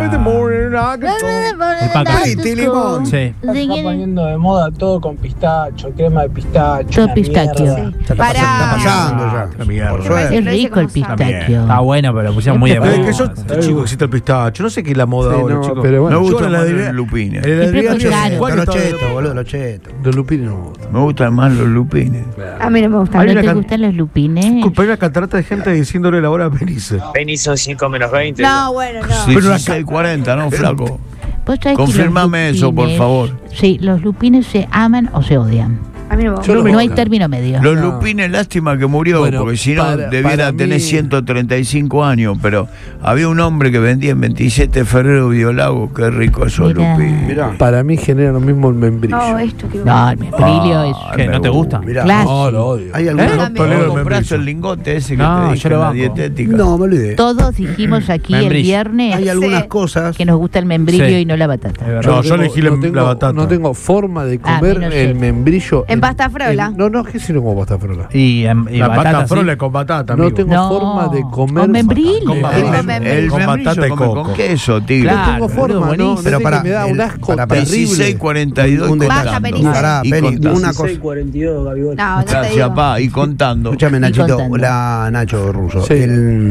El packaging. Pretty limón. Sí. Está poniendo de moda todo con pistacho, crema de pistacho. Todo la pistachio. mierda. Ya está, Pará. está pasando ya. La mierda. Por Me suerte. parece- Es rico el pistachio. Está bueno, pero lo pusieron muy de Siempre Es moda. que yo, este chico, existe el pistacho. No sé qué es la moda Sí, ahora, no, chico. pero Me bueno, Yo gusta en la más diría- los lupines. En la Siempre diría- fue caro. ¿cuál Los está de- chetos, boludo, los chetos. los lupinos no me gustan. Me gustan más los lupines. A mí no me gustan. Hay ¿No una te can- gustan los lupines? Disculpa, hay una catarata de gente diciéndole la hora a Benice. Son 5 menos 20. No, bueno, no. Sí, 16:40, ¿no, flaco? ¿Vos sabés que Confirmame los eso, por lupines- favor. Sí, los lupines se aman o se odian. A mí no me gusta. Yo No hay término medio. Los Lupines, lástima que murió, Bueno, porque si no para debiera mí- tener 135 años, pero había un hombre que vendía en 27 de febrero Biolago, qué rico esos Mirá. Lupines. Mirá. Para mí genera lo mismo el membrillo. No, esto que No, el membrillo es ¿Qué? ¿No te gusta? Mirá. clásico. No, lo odio. Hay algunos. No, No tolero el ¿Compraste membrillo. el lingote ese que No, te dije yo lo en la banco. dietética? No, me olvidé. Todos dijimos aquí el Membrillo. viernes Hay algunas Sí. cosas. que nos gusta el membrillo Sí. y no la batata. No, yo elegí la batata. No tengo forma de Ah, comer a mí no sé. el membrillo. En pasta frola. No, ¿qué si no como pasta frola? Y La batata, pata sí. frola con batata, No amigo. tengo No, forma de comer. con membrillo. Con El, batata. Con membrillo batata y come coco. con queso, tigre. No Claro, tengo boludo, forma, no. buenísimo. No Pero sé pará, que me da un asco para terrible. 16:42 y Un Basta, contando. Penny. Pará, Y Penny, contando. una cosa. 42, Gaviota. No, no te Gracias, digo. pa, y contando. Escúchame, Y Nachito, contando. Nacho Russo. Sí.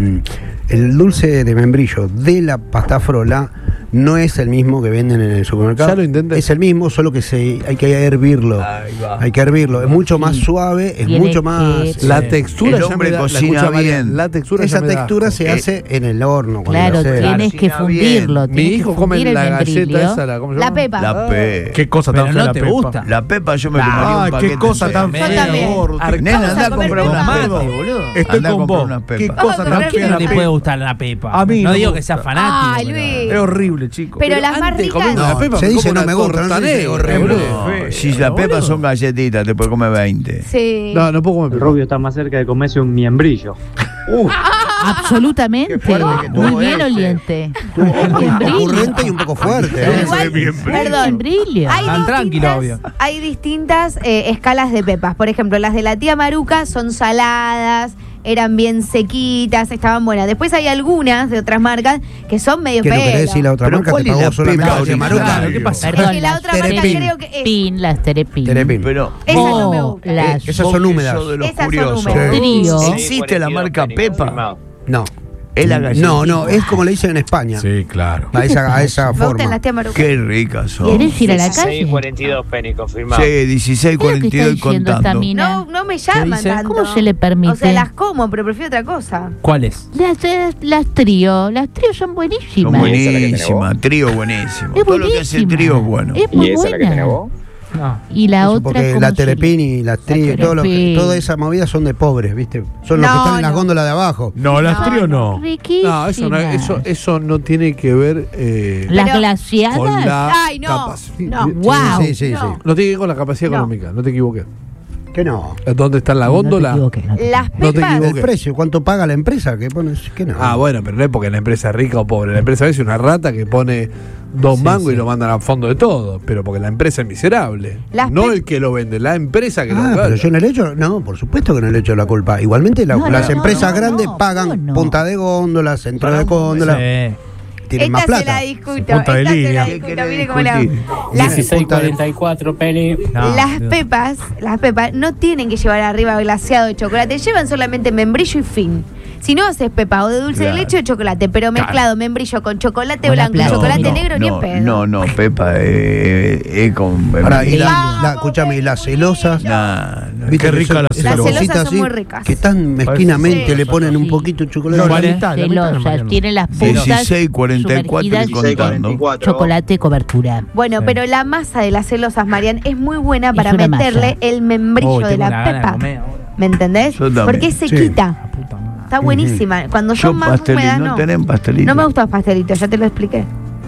El dulce de membrillo de la pasta frola no es el mismo que venden en el supermercado. Ya lo intenté. Es el mismo, solo que hay que hervirlo. Ahí va. Hay que hervirlo. Es mucho más suave, es Tiene mucho más. que- La Sí. textura El ya hombre me da, cocina escucha, Marian, bien. La textura Esa ya me da textura asco. se hace en el horno. cuando Claro, lo haces. tienes que Cocina bien. fundirlo. Mi tienes hijo que come fundir la el galleta membrillo. esa, ¿cómo se La llama? pepa. La P. Qué cosa tan Pero fea no la te pepa. gusta. La pepa yo me comería un Ah, paquete. qué cosa tan entero. Yo fea, también. gordo. Nena, Vamos anda a a comer comprar una pepa. pepa. boludo. Estoy Andá a con comprar vos. una Qué pepa. cosa Vamos a tan comer fea ¿Quién la no le pepa. puede gustar la pepa? A mí no no digo me que sea gusta. fanático. Ay, pero- Luis. Es horrible, chico. Pero las más antes ricas. comiendo la No, pepa, se me dice como no una me gusta, no torta se dice negra, horrible. boludo. No, si las pepas son galletitas, te puedes comer 20. Sí. No puedo comer El pepa. rubio está más cerca de comerse un miembrillo. Absolutamente. Qué fuerte que tuvo Muy bien, ese. Oliente. Ocurrente y un poco fuerte. Pero igual, perdón, Membrillo. hay Tan tranquilo, obvio. hay distintas escalas de pepas. Por ejemplo, las de la tía Maruca son saladas, eran bien sequitas, estaban buenas. Después hay algunas de otras marcas que son medio ¿Qué no querés pelo. decir la otra Pero marca? ¿cuál Te es pagó la solamente pepa la tía Maruca. original? ¿Qué pasa? Perdón, que la otra marca Terepin. creo que es. Pin, las Terepin. Terepin. Pero Esas no me Oh, gustan. las Esas son húmedas. de los Esas son curiosos. húmedas. Trío. ¿Existe la marca Pepa? No. Es la galletita. No, es como le dicen en España. Sí, claro. A esa Me gustan forma. las tía Maruca. Qué ricas son. ¿Querés ir a la calle? 16:42, Penny, confirmado. Sí, ¿Qué es lo que está 16:42 y diciendo esta contando. mina? No me llaman dice? tanto. ¿Cómo se le permite? O sea, las como, pero prefiero otra cosa. ¿Cuáles? Las trío son buenísimas. Son buenísimas. Trío buenísimo. Es Todo lo que hace el buenísima. trío es bueno. Es muy buena. No. Y la Eso otra porque ¿cómo la sería? Terepin y la Trío, Terepin. toda esa movida son de pobres, ¿viste? Son los No, que están en las no. góndolas de abajo. No, las trío no. Riquísimas. No, eso no tiene que ver Las Pero- glaciadas. con la Ay, no. capacidad. No. Wow. Sí. No tiene que ver con la capacidad No. económica, no te equivoques. Que no. ¿Dónde está la góndola? No te equivoques. Las No te pepas. equivoques. El precio, ¿cuánto paga la empresa? Que pones, que no. Ah, bueno, pero no es porque la empresa es rica o pobre. La empresa es una rata que pone 2 mangos y lo mandan a fondo de todo. Pero porque la empresa es miserable. Las No pe- el que lo vende, la empresa que lo Pero vende. yo no le echo, no, por supuesto que no le echo la culpa. Igualmente las empresas grandes pagan ¿cómo no? punta de góndola, centro de góndola, Sí. tienen más Esta se plata. la discuto. Punta de Esta se la línea. discuto. Mire cómo la hago. discutir? Las, 16:44, Penny. No, las Dios. pepas no tienen que llevar arriba glaseado de chocolate. Llevan solamente membrillo y fin. Si no haces pepa o de dulce de Claro. leche o chocolate, pero mezclado membrillo con chocolate Buena blanco y plata. chocolate No, negro, ni en pedo. No, Pepa es con. Ahora, y Vamos, escúchame, y las celosas. No. ¿viste Qué que rica son la esas Las celosa. celosas cositas son muy ricas. Que tan mezquinamente Sí. le ponen un Sí. poquito de chocolate. No, ¿Cuál es? la mitad, Celosas, tienen las puntas 16:44 y sumergidas contando. chocolate cobertura. Bueno, Sí. pero la masa de las celosas, Marian, es muy buena para una meterle masa. el membrillo Uy, de tengo la una gana de pepa. comer ahora. ¿Me entendés? Yo también. Porque se Sí. quita. La puta madre. Está buenísima. Cuando Yo son más pastelito, húmedas, no no. tenés pastelito. No me gustan los pastelitos, ya te lo expliqué.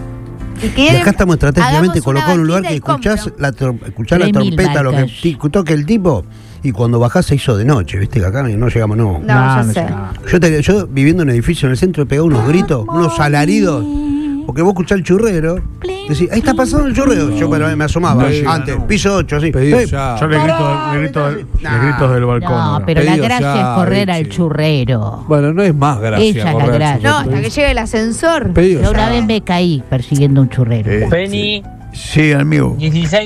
Y acá estamos estratégicamente hagamos una colocados en un lugar vaquita que y escuchás compro. escuchás la 3000 trompeta, lo que marcas. toque el tipo, y cuando bajás se hizo de noche, ¿viste? Que acá no llegamos, no. No, ya sé. llegaba. Yo viviendo en un edificio en el centro he pegado unos gritos, unos alaridos, porque vos escuchás el churrero, decís, ahí está pasando el churrero. Yo pero me asomaba No llega, antes, no. piso 8, así. Pedido ¡Eh! ya. Yo le grito del balcón. No, ahora. pero la Pedido gracia ya, es correr al Richie. churrero. Bueno, no es más gracia. Ella es la correr al gracia. No, churrero. hasta que llegue el ascensor. Pedido Yo una ya. vez me caí persiguiendo un churrero. Penny, Sí, amigo.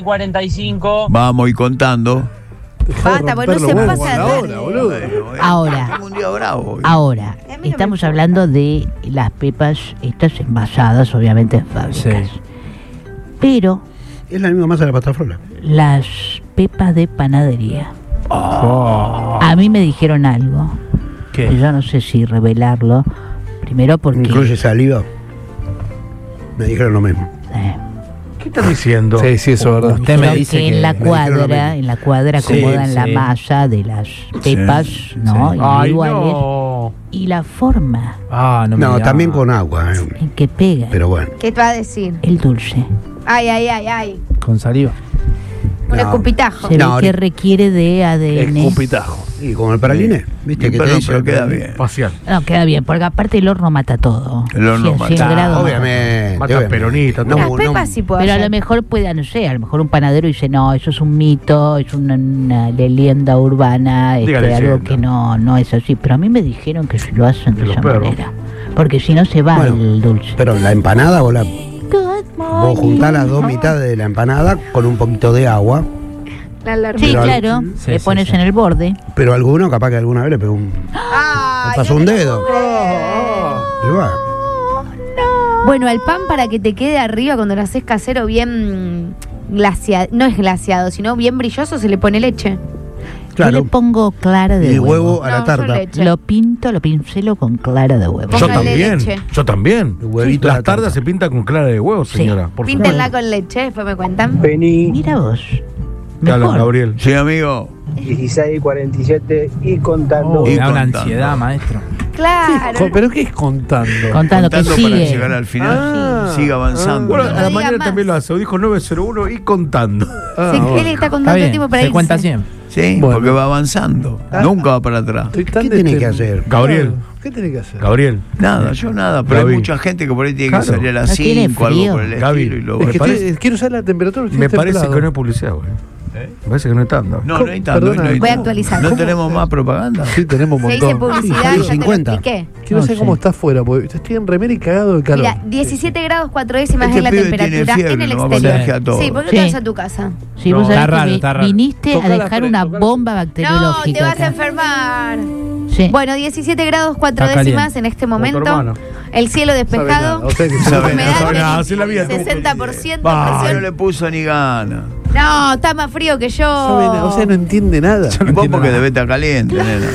16:45. Vamos y contando. Basta, pues no se Romper los pasa huevos de con la hora, boludo. Ahora. Tengo un día bravo. Ahora, A mí no me estamos importa. hablando de las pepas, estas envasadas, obviamente en fábricas. Sí. Pero Es la misma masa de la pasta frola. las pepas de panadería. Oh. A mí me dijeron algo. ¿Qué? Que yo no sé si revelarlo. Primero porque Incluye saliva. Me dijeron lo mismo. eh, ¿Qué estás diciendo? Sí, sí, eso es verdad. Usted me Creo dice que que en la me dijeron lo cuadra, mismo. en la cuadra Sí, acomodan la sí. malla de las pepas, ¿no? sí. Ay, Individuales. no. Y la forma Ah, no me No, diga. también con agua. en que pega Pero bueno. ¿Qué te va a decir? el dulce. Ay. Con saliva. Un No. escupitajo. Se No, ve que requiere de ADN. Escupitajo. Y como el praliné, ¿viste? Que Pero, te dice pero queda bien. Facial. No, queda bien, porque aparte el horno mata todo. El horno 100 mata. grados. Obviamente. Mata obviamente. peronista, No, Las no, pepas sí puedo Pero a hacer. lo mejor puede, no sé, a lo mejor un panadero dice, no, eso es un mito, es una leyenda urbana, Diga algo leyenda. que no es así. Pero a mí me dijeron que lo hacen de De los esa perros. manera. Porque si no se va Bueno, el dulce. Pero la empanada vos Good vos morning. juntás las dos mitades de la empanada con un poquito de agua. La alarma. Sí, Pero claro, Sí, le sí, pones sí. en el borde. Pero alguno capaz que alguna vez le pegó un... Ay, le pasó no un te dedo. puedo creer. Pero bueno. Bueno, al pan para que te quede arriba cuando lo haces casero bien glaciado, no es glaciado, sino bien brilloso, se le pone leche. Yo le Claro. pongo clara de Y huevo. huevo a la No, tarta. yo leche. Lo pincelo con clara de huevo. Yo Póngale también. leche. Yo también. El huevito a Las la tarta. tardas se pintan con clara de huevo, Sí. señora. Por Píntenla favor. con leche, después me cuentan. Penny Mira vos. Te hablan, Mejor. Gabriel. Sí, amigo. 16:47 y contando. Me Y da una contando. ansiedad, maestro. Claro. ¿Pero qué es contando? Contando que Contando para sigue. llegar al final. Ah. Siga avanzando. Bueno, No a la diga mañana más. también lo hace. Dijo 901 y contando. Ah, Sí, bueno. él está Está contando el bien, tiempo para se irse. cuenta siempre. Sí, Bueno. porque va avanzando. Nunca va para atrás. Estoy tan ¿Qué tiene que hacer? Gabriel. ¿Qué tiene que hacer? Gabriel. Nada, yo nada. Pero Gaby. hay mucha gente que por ahí tiene Claro. que salir a las No tiene 5 algo frío. por el Gaby, estilo y lo Es va. que parece- quiero saber la temperatura. estoy Me parece templado. que no es publicidad, güey. ¿Eh? Me parece que no es tanto. No, no hay tanto. Perdona, no hay voy a tanto. actualizar. ¿No ¿Cómo? tenemos más propaganda? Sí, tenemos un Se dice montón. publicidad, Sí, ya te lo 50. expliqué. Quiero No saber sé. cómo está afuera, porque estoy en remera y cagado de calor. Mira, 17 grados 4 décimas Este es la pibe tiene temperatura fiebre, en el nos va a exterior. contagiar a todos. Sí, ¿por qué Sí. te vas a tu casa? Sí, No, vos sabés está que raro, está raro. viniste a Tocala dejar frente, una tocala bomba No, bacteriológica. te vas a acá. enfermar. Sí. Bueno, 17 grados 4 Está décimas caliente. en este Como tu momento. hermano. El cielo Sabe nada. despejado. O sea que Sabe Humedad nada, sabe en nada, hace la vida como 60% No le presión. puso ni gana. No, está más frío que yo. sabe nada, o sea, no entiende nada. Y vos porque debe estar caliente, nena.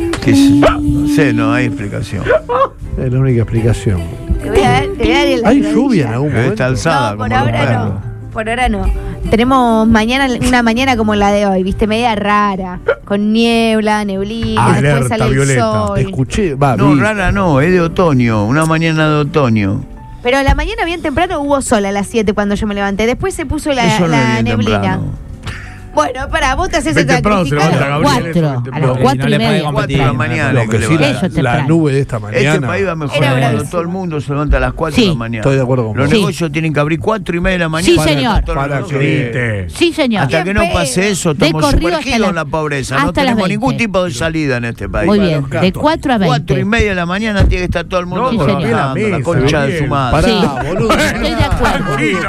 No sé, no hay explicación. Es la única explicación. Te voy a dar el ¿Hay rodilla. lluvia en algún Debe momento? estar alzada No, por como los ahora perros. no. Por ahora no. Tenemos mañana una mañana como la de hoy, viste, media rara, con niebla, neblina, después Alerta sale el violeta. sol. Escuché, va, No, vi. rara no, es de otoño, una mañana de otoño. Pero a la mañana bien temprano hubo sol a las 7 cuando yo me levanté. Después se puso la, Eso no la es bien neblina. temprano. Bueno, para vos te haces Bien el temprano se levanta sacrificio. Gabriel. 4, a las No, 4 no y le puede media. competir. 4 de la mañana. Lo que que sí, levanta. Eso es la temprano. nube de esta mañana. Este país va mejor. Era Cuando bravísimo. todo el mundo se levanta a las 4 Sí. de la mañana. Estoy de acuerdo con Los vos. negocios tienen que abrir 4 y media de la mañana. Sí, para señor. que todos los Para negocios- grite. Sí, señor. Hasta que no Bien pase eso, De estamos corrido sumergidos hasta en la pobreza. No hasta las tenemos 20. ningún tipo de salida en este país. Muy bien, de 4 a 20. 4 y media de la mañana tiene que estar todo el mundo No, Sí, trabajando, señor. la Bien, concha de bien. su madre. Pará, Sí. boludo. Estoy de acuerdo.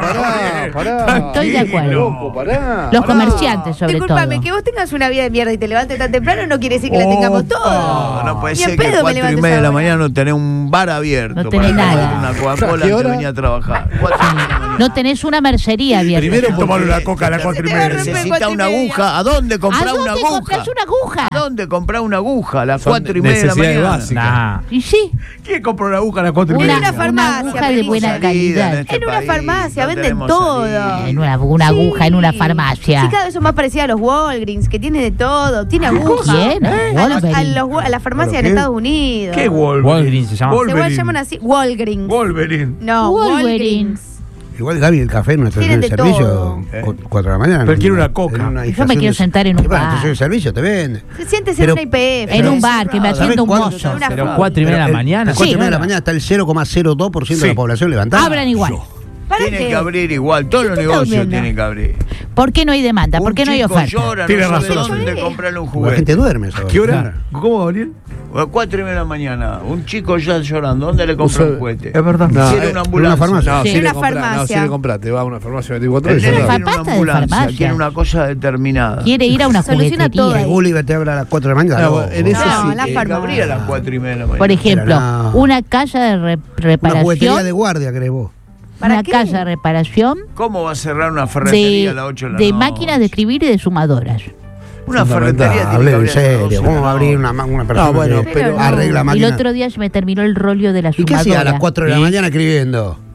Pará. Estoy de acuerdo. Loco, pará. Los comerciantes, sobre Disculpame, todo. que vos tengas una vida de mierda y te levantes tan temprano no quiere decir que la tengamos todos. No, no puede Ni en ser que pedo me 4 y levantes media de la ahora. mañana no tenés un bar abierto No tenés para tomar nada. una ¿A Coca-Cola qué antes de hora? venir a trabajar. 4 de la mañana. No tenés una mercería abierta. Primero Tomar una coca a las 4 y Se te va a media. romper. Necesita 4 y una media. aguja. ¿A dónde ¿A comprar una dónde aguja? compras una aguja? ¿A dónde comprar una aguja a las Son 4 y media de la necesidades mañana? básicas. Nah. Y sí, ¿Quién compró una aguja a las 4 y una, En media? una farmacia, aguja de Feliz. buena Salida calidad. este En una país, farmacia, no venden tenemos todo. salida. En una aguja en una farmacia. Sí, cada vez son más parecidas a los Walgreens, que tiene de todo. Tiene agujas. ¿Quién? A las farmacias en ¿Qué? Estados Unidos. ¿Qué Wolverine? Walgreens se llama. Se llaman así, Walgreens. Wolverine. No, Wolverine. Walgreens. Igual Gaby, el café en una Tienen estación de de servicio, todo. 4 de la mañana. Pero quiere una coca. En una Yo me estación quiero de- sentar en un Y bueno, bar. estación de servicio te vende. Siéntese Pero- en una IPF. En un bar que me ¿Sabes atienda un cuánto? mozo. Una Pero foto. 4 y media de la mañana. A 4 y Sí, media de la bueno. mañana está el 0,02% de la Sí. población levantada. Abran igual. ¿Para Tienen qué? que abrir igual, todos los ¿Qué negocios estás viendo? tienen que abrir. ¿Por qué no hay demanda? ¿Por qué no hay chico oferta? llora, Tiene no sabe razón. dónde Lloré. comprarle un La juguete. gente duerme. ¿sabes? ¿Qué hora? ¿Cómo, Gabriel? A 4 y media de la mañana, un chico ya llorando, ¿dónde le compra un juguete? Es verdad. No, Quiere en una una ambulancia. farmacia. No, Sí. sí le Una comprás, no, farmacia. sí le comprás, te va a una farmacia 24 Él horas. quiere ya Una está. una pata de ambulancia, farmacia. quiere una cosa determinada. Quiere ir a una Soluciona todo juguetería. ahí. El Gulliver te habla a las 4 de la mañana. Ah, no, bueno, en vos- eso No, sí. la Tiene que abrir a las 4 y media de la mañana. Por ejemplo, no. una casa de Una juguetería reparación. de guardia, crees vos. ¿Para Una qué? casa de reparación ¿Cómo va a cerrar una ferretería a las 8 de la noche? de máquinas de escribir y de sumadoras. Una Fundamental. ferretería tiene Hable que en abrir a las 12 serio. de la ¿Cómo va a abrir noche. una persona No, bueno, que pero- arregla Y el máquinas? otro día se me terminó el rollo de la ¿Y qué hacía a sumadora. las 4 de la Y- mañana escribiendo?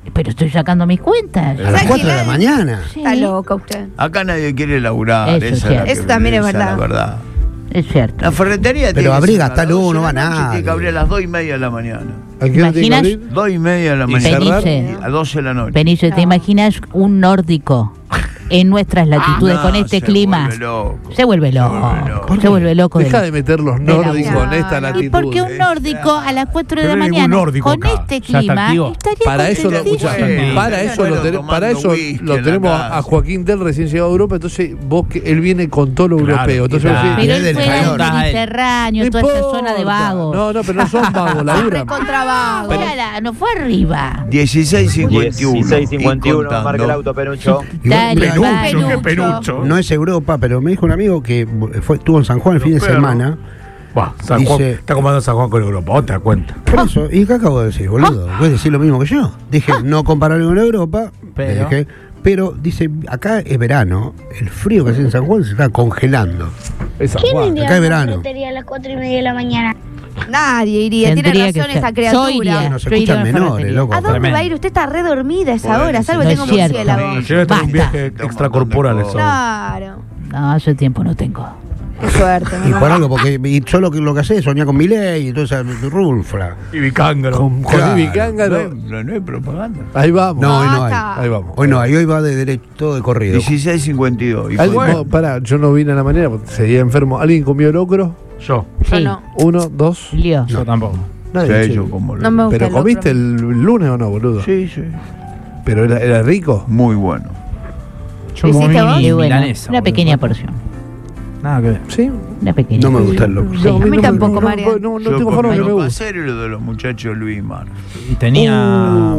Pero estoy sacando mis cuentas. A las 4 de la mañana. Sí, Está loca usted. Acá nadie quiere laburar. Eso es esa es la cierto. que- Eso también es esa verdad. la verdad. es cierto. La ferretería Pero tiene que abrir cerrar hasta a las 12 luego no de va la noche, nadie. Tiene que abrir a las 2:30 de la mañana. ¿A qué hora tiene que ¿Imaginas? abrir? 2:30 de la ¿Y mañana. cerrar? Penice. A 12 de la noche. Benicio, ¿te imaginas un nórdico en nuestras latitudes No, con este se clima? vuelve loco. Se vuelve loco. Se vuelve loco. Deja de meter los de la nórdicos boca. en esta No, no. ¿Y latitud. por qué un nórdico a las 4 de Pero la no hay ningún mañana nórdico con acá. este Ya está clima activo. estaría Para eso lo, contentísimo? escucha, para eso Bueno, lo tenemos, tomando para eso whisky lo en la tenemos casa. a Joaquín Del recién llegado a Europa, entonces él viene con todo lo Claro, europeo. Entonces claro. vos decís, Pero él del fue al calor. Mediterráneo, no toda esa importa. zona de vagos. No, pero no son vagos, laburan. Contrabajo. No fue arriba. 16:51. 16:51, Y marca el auto, Perucho. Dale, Penucho, qué Penucho. penucho. No es Europa, pero me dijo un amigo que estuvo en San Juan el fin de Pero- semana. Buah, San Juan, Dice- está comparando San Juan con Europa, ¿vos te das cuenta? Por eso, ¿y qué acabo de decir, boludo? Puedes decir lo mismo que yo. Dije, no compararlo con Europa, Pero- pero dice, acá es verano, el frío que hace en San Juan se está congelando. Es San ¿Quién Juan. iría acá es a la verano. ferretería a las 4:30 de la mañana? Nadie iría. Tiene Tendría que razón ser. esa Yo criatura. iría. No se Yo iría escuchan a la menores, ferretería. loco. ¿A dónde Tremendo. va a ir? Usted está re dormida a esa Bueno, hora. Salvo no que es tenga cierto. murciélago. Yo voy a tener un Basta. viaje extracorporal eso. Claro. No, hace tiempo no tengo. Qué suerte. Y menos por mal. algo, porque y solo lo que hace es soñar con Milei y toda esa rulfla. Y Vicángaro. Con Claro. Ibi Cángaro. No hay propaganda. Ahí vamos. No, hoy no hay. Basta. Ahí vamos. Hoy no hay, hoy va de derecho, todo de corrido. 16:52. Y ¿Alguien- fue- no, pará, yo no vine a la mañana porque seguía enfermo. ¿Alguien comió locro? Yo. Yo Sí. no. 1, 2. Lío. Yo tampoco. Nadie. Sí, che. yo como No me gusta ¿Pero el comiste otro. el lunes o no, boludo? Sí, sí. ¿Pero era rico? Muy bueno. Yo ¿Lo hiciste comí vos? Y bueno, milanesa, una boludo. pequeña porción. Nada que ver. Sí. Una pequeña. No me gusta el loco. Sí. A mí tampoco, María. No Yo tengo comí forma que me lo gusta. casero y lo de los muchachos Luis Mar. Y tenía.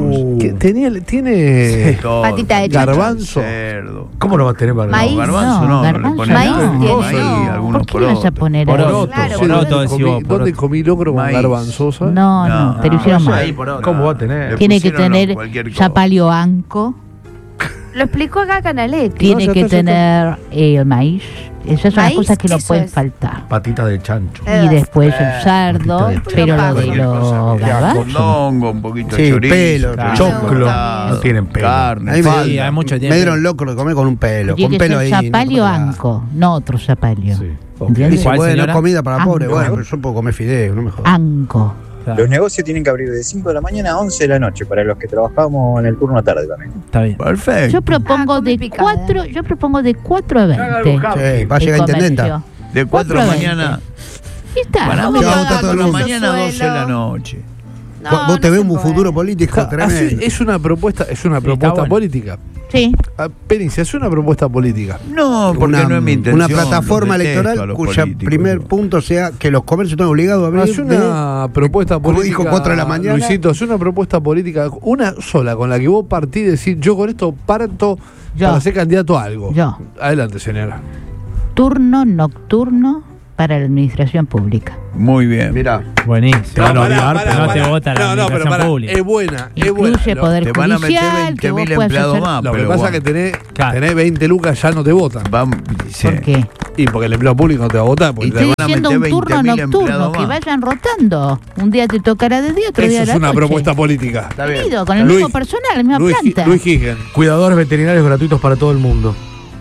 Tiene Todo. Patita de chancho. garbanzo. Cerdo. ¿Cómo lo va a tener para Maíz. Garbanzo No, no, garbanzo le ponen Maíz algo, tiene, ahí, no. algunos ¿Por qué le vas a porotos. poner Poroto. ahí? Claro, Sí, Poroto, ¿dónde decís vos, comí- poroto. ¿Dónde comí locro con Maíz. garbanzo? ¿sabes? No, no, te lo hicieron mal. ¿Cómo va a tener? Le Tiene que pusieron tener cualquier cosa. zapallo anco, Lo explicó acá Canaletti. tiene ya que está, ya tener el maíz. Esas son las Maíz, cosas que no eso pueden es. faltar. Patita de chancho. Y después el cerdo, Patita de pero lo de Cualquier los cosa. garbanzos. Mondongo, un poquito de Sí, chorizo. pelo, claro. Choclo. Cortado, No tienen pelo. Carne, A mí falda. Sí, hay mucho me tiempo. dieron loco de comer con un pelo. Tiene Con que pelo ser ahí. zapallo no, anco, no otro zapallo. Sí. ¿Entiendes? Dice, ¿Cuál, bueno, señora? comida para pobre. Anco. Bueno, pero yo puedo comer fideo, no me jodas. Anco. Claro, Los negocios tienen que abrir de 5 de la mañana a 11 de la noche para los que trabajamos en el turno tarde también. está bien. Perfecto. Yo propongo come de picada. 4, yo propongo de 4 a 20. Sí, va a llegar El intendenta. comercio. De 4 de la 4 a mañana. Y está. Para no mí, me va a de votar todo 4 el de la mundo. mañana a 12 de la noche. No, Vos no te ves se un puede. futuro político Así, tremendo. es una propuesta bueno. política. Sí. Penice, es una propuesta política. No, porque Una, no es mi intención. una plataforma los detesto a electoral los cuyo políticos, primer yo. punto sea que los comercios están obligados a abrir. Es una propuesta como política. dijo 4 de la mañana. Luisito, es una propuesta política, una sola, con la que vos partís y decís, yo con esto parto Yo. para ser candidato a algo. Yo. Adelante, señora. Turno nocturno para la administración pública. Muy bien. Mirá, Buenísimo. Te van a odiar, pero no te vota la No, pero administración pará, pública. es buena, es buena. Incluye Lo- poder Te van a meter judicial, que vos 20.000 puedas empleados hacer... más. Lo que pero pasa bueno. es que Claro. tenés 20 lucas, ya no te votan. Sí. ¿Por qué? Y porque el empleo público no te va a votar. Porque Y te- te Estoy van a haciendo meter un turno 20.000 nocturno, empleados que más. vayan rotando. Un día te tocará de día, otro día Eso de es la una noche. propuesta política. está bien. Querido, con el Luis- mismo personal, la misma planta. Luis Higgin. Cuidadores veterinarios gratuitos para todo el mundo.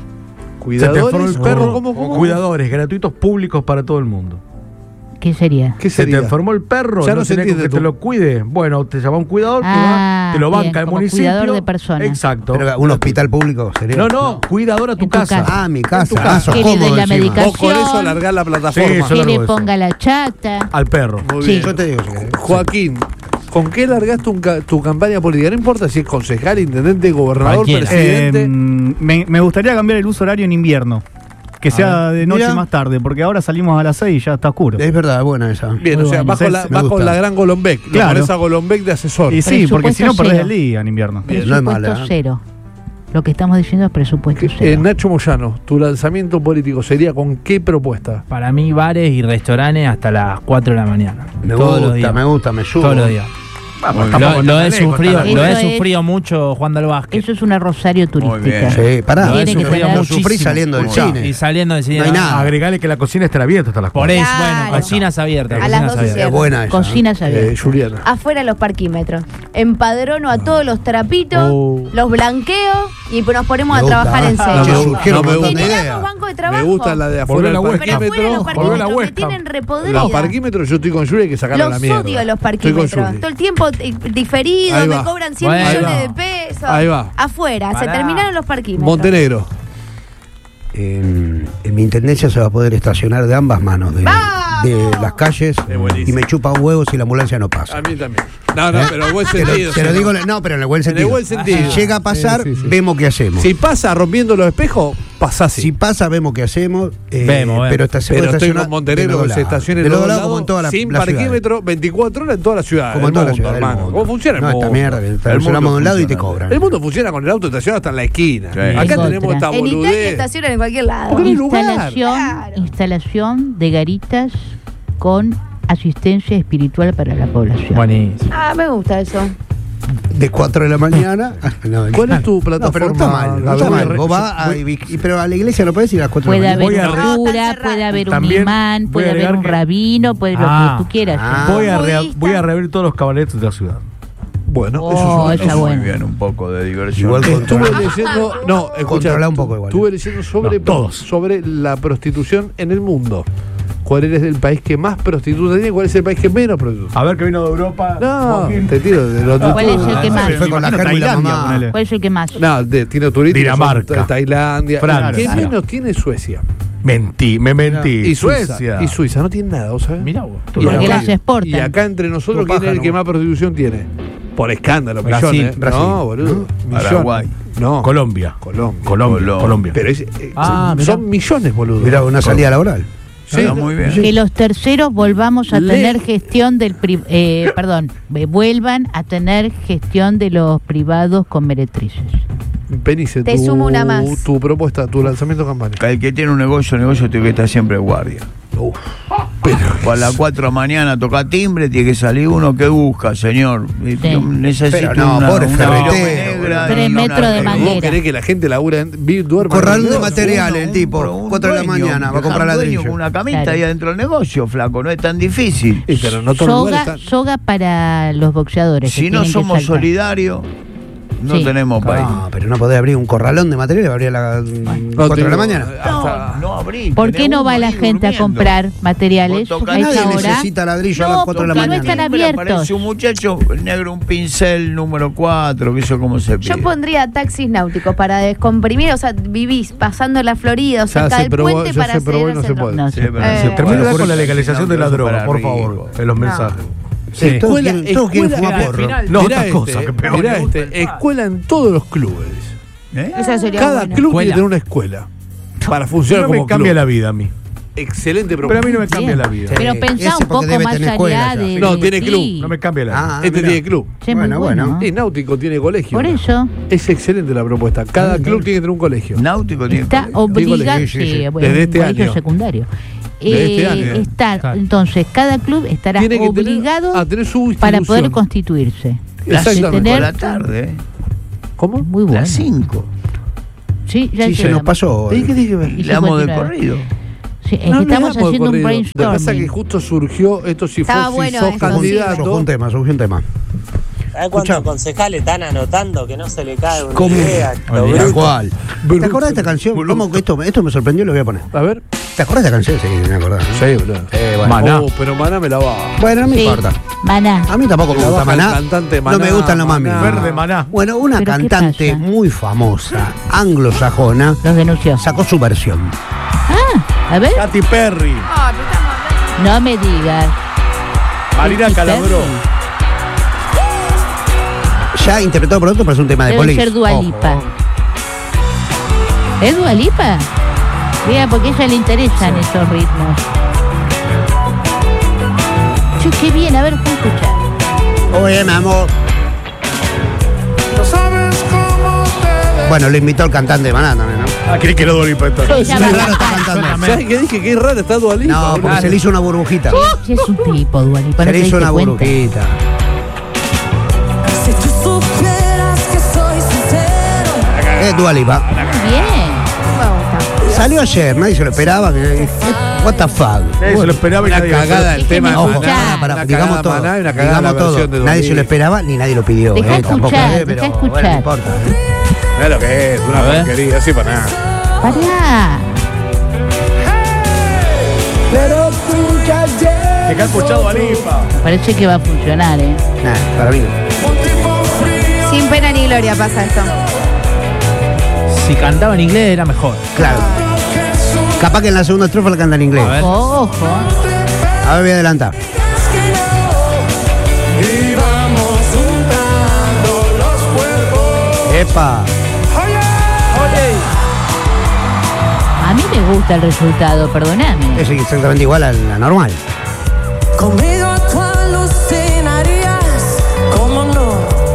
Se te enfermó Cuidadores, el perro, perro. ¿cómo? Cuidadores gratuitos públicos para todo el mundo. ¿Qué sería? ¿Qué Se te sería? enfermó el perro, Ya no no se tenés con entiende que te tú. lo cuide. Bueno, te llama un cuidador que Ah, va, te lo bien, banca el como municipio. cuidador de personas. Exacto. Pero un hospital público sería. No, cuidador a tu En tu casa. casa. Ah, mi casa. casa. Ah, sos Que le den cómodo la encima. medicación. Vos con eso alargás la plataforma. Sí, eso Que largo le eso. ponga la chata. Al perro. Muy Sí. bien. Yo te digo si querés. Joaquín, ¿con qué largás tu campaña política? No importa si es concejal, intendente, gobernador, Cualquiera. presidente. Me gustaría cambiar el uso horario en invierno. Que sea de noche Mirá. más tarde, porque ahora salimos a las 6 y ya está oscuro. Es verdad, buena esa. Bien, Muy o sea, bueno. vas con la, Me vas con gusta. la gran Golombek. Lo Claro. pones a Golombek de asesor. Y sí, porque si no Presupuesto perdés cero. el día en invierno. No es Presupuesto mala, ¿eh? cero. Lo que estamos diciendo es presupuesto cero. Nacho Moyano, tu lanzamiento político sería con qué propuesta? Para mí, bares y restaurantes hasta las 4 de la mañana. Me Todos los gusta, días. me gusta, me subo. Todos los días. Vamos, Lo, tampoco lo tan he lejos, sufrido, tan Eso lo he es- sufrido mucho jugando al básquet. Eso es una Rosario turística. bien. Sí, pará. Lo he Tiene que sufrido tener- Lo sufrí muchísimo. saliendo del Mucho. cine. Y saliendo del cine. No hay nada. Agregale que la cocina estará abierta hasta las Por 4. eso, Claro. bueno, cocinas abiertas. A las cocinas 12 abiertas. Es buena esa. Cocinas abiertas. Juliana. Afuera los parquímetros. empadrono a todos los trapitos, los blanqueo y nos ponemos a trabajar en serio. Generamos banco de trabajo. Me gusta la de afuera del parquímetro. Me tienen repodrida. Los parquímetros, yo estoy con Julia, hay que sacarlo a la mierda. Los odio los parquímetros. Todo el tiempo diferido, me cobran 100 millones de pesos. Ahí va. Afuera, se terminaron los parquímetros. Montenegro. En mi intendencia se va a poder estacionar de ambas manos de las calles y me chupa un huevo si la ambulancia no pasa. A mí también. No, pero en buen sentido. Te lo digo, no, pero en el buen sentido. En el buen sentido. Si llega a pasar, vemos qué hacemos. Si pasa rompiendo los espejos, pasa así. Si pasa, vemos qué hacemos. Vemos. Pero estoy con Montenegro, que se estacione de los dos lados, como en toda la sin ciudad. parquímetro, 24 horas en toda la ciudad. Como en toda la ciudad, hermano. ¿Cómo funciona el mundo? Esta mierda, que estacionamos de un lado y te cobran. El mundo funciona con el auto estacionado hasta en la esquina. Acá tenemos esta En Italia boludez. estacionan en cualquier lado. Instalación de garitas con asistencia espiritual para la población. Buenísimo. Me gusta eso. De 4 de la mañana. ¿Cuál es tu plataforma? No, pero está mal. Está mal. Vos vas pero a la iglesia no podés ir a las 4 de la mañana. Puede haber un cura, puede haber un imán, puede haber un rabino, puede lo que tú quieras. Voy a reabrir todos los caballetos de la ciudad. Bueno, eso es muy bien, un poco de diversión. Igual estuve leyendo, controla un poco igual. Estuve leyendo sobre la prostitución en el mundo. ¿Cuál es el país que más prostitutas tiene? ¿Cuál es el país que menos prostitutas? A ver, que vino de Europa. No, te tiro de los ¿Cuál es el que más? Fue con la Germu y la mamá. ¿Cuál es el que más? No, tiene turistas. Dinamarca, Tailandia. Francia. ¿Qué menos tiene Suecia? Me mentí. Y Suiza. Y Suiza no tiene nada, ¿sabes? Mirá vos. Porque las exportan. Y acá entre nosotros, ¿quién es el que más prostitución tiene? Por escándalo, millones. Brasil. No, boludo. Paraguay. No. Colombia. Pero son millones, boludo. Mira, una salida laboral. Sí, muy bien. Que los terceros volvamos a tener gestión del vuelvan a tener gestión de los privados con meretrices. Penice, te sumo una más. Tu propuesta, tu lanzamiento de campaña. El que tiene un negocio tiene que estar siempre de guardia. A las 4 de la mañana toca timbre, tiene que salir uno que busca, señor. Necesito pobre ferretero. 3 metros de manguera. ¿Vos querés que la gente labura duerma? Corral de materiales, el tipo, 4 de la mañana, va a comprar ladrillo. Con una camita ahí adentro del negocio, flaco, no es tan difícil. Pero no todo soga para los boxeadores. Si no somos solidarios, no tenemos país. No, pero no podés abrir un corralón de materiales, abrir a las 4 de la mañana. No abrí. ¿Por qué no va la gente a comprar materiales a esa hora? Necesita ladrillo a las 4 de la mañana. No están abiertos. Aparece un muchacho negro, un pincel número 4, que eso cómo se pide. Yo pondría taxis náuticos para descomprimir, o sea, vivís pasando la Florida, o cerca del puente para hacer no se puede. Termina con la legalización de la droga, por favor, en los mensajes. Sí, todos quieren fumar porro. No, otras cosas que peor. Mirá escuela en todos los clubes. Esa sería Cada buena. club tiene que tener una escuela para funcionar como club. Me cambia la vida a mí. Excelente Pero propuesta. a mí no me cambia la vida. Pero pensá un poco más allá de... No, tiene club. No me cambia la vida. Tiene club. Bueno. Y Náutico tiene colegio. Por eso. Es excelente la propuesta. Cada club tiene que tener un colegio. Náutico tiene está obligado. Desde este año. Secundario. Claro. Entonces, cada club estará obligado a tener su para poder constituirse. Exactamente. Por la tarde. ¿Cómo? Muy bueno. Las 5. Sí, ya se nos pasó. ¿Qué dije? Y le damos de corrido. Sí, es que estamos haciendo un brainstorming. Lo que pasa es que justo surgió esto, si sos candidato. Surgió un tema. ¿Sabes cuántos concejales están anotando que no se le cae una ¿Cómo? idea? ¿Cuál? ¿Te acordás de esta canción? ¿Cómo que esto me sorprendió? Lo voy a poner. A ver. ¿Te acordás de esta canción? Sí, me acordás. Sí, boludo. Bueno. Maná. Pero Maná me la va. Bueno, no me importa. Maná. A mí tampoco me gusta Maná. Cantante Maná. No me gustan los mami. Verde Maná. Bueno, una cantante muy famosa, anglosajona, los denunció. Sacó su versión. A ver. Katy Perry. No me digas. Marina Calabró. Ya interpretado por otro, pero es un tema de Debe Police. ser Dua Lipa. ¿Es Dua Lipa? Mira, porque a ella le interesan esos ritmos. Che, qué bien, a ver, ¿cómo escuchar? Oye, mi amor. Bueno, lo invitó el cantante de Maná también, ¿no? ¿Querés que no Dua Lipa entonces? Qué raro está cantando. ¿Sabes qué dije? Qué raro está Dua Lipa. No, porque se le hizo una burbujita. Sí, es un tipo, Dua Lipa. Se le hizo una burbujita. Si tú supieras que soy sincero. Es Dua Lipa. Bien. Salió ayer, nadie se lo esperaba. What the fuck. Se lo esperaba y Una nadie cagada el tema de Ojo, Maná. digamos todo. Maná y una cagada la Digamos versión de todo. Nadie se lo 2000. esperaba ni nadie lo pidió. Deja Tampoco, escuchar, pero deja bueno, no escuchar. importa. Mirá lo que es, una porquería, así para nada. Pará. Dejá escuchado a Lipa. Parece que va a funcionar, Nah, para mí no. Sin pena ni gloria pasa esto. Si cantaba en inglés era mejor. Claro. Capaz que en la segunda estrofa la canta en inglés. A ver. Ojo. A ver, voy a adelantar. ¡Epa! A mí me gusta el resultado, perdóname. Es exactamente igual a la normal. Conmigo tú alucinarías, ¿cómo no?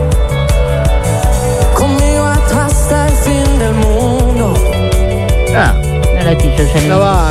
Conmigo hasta el fin del mundo. No la quiso salir. No va.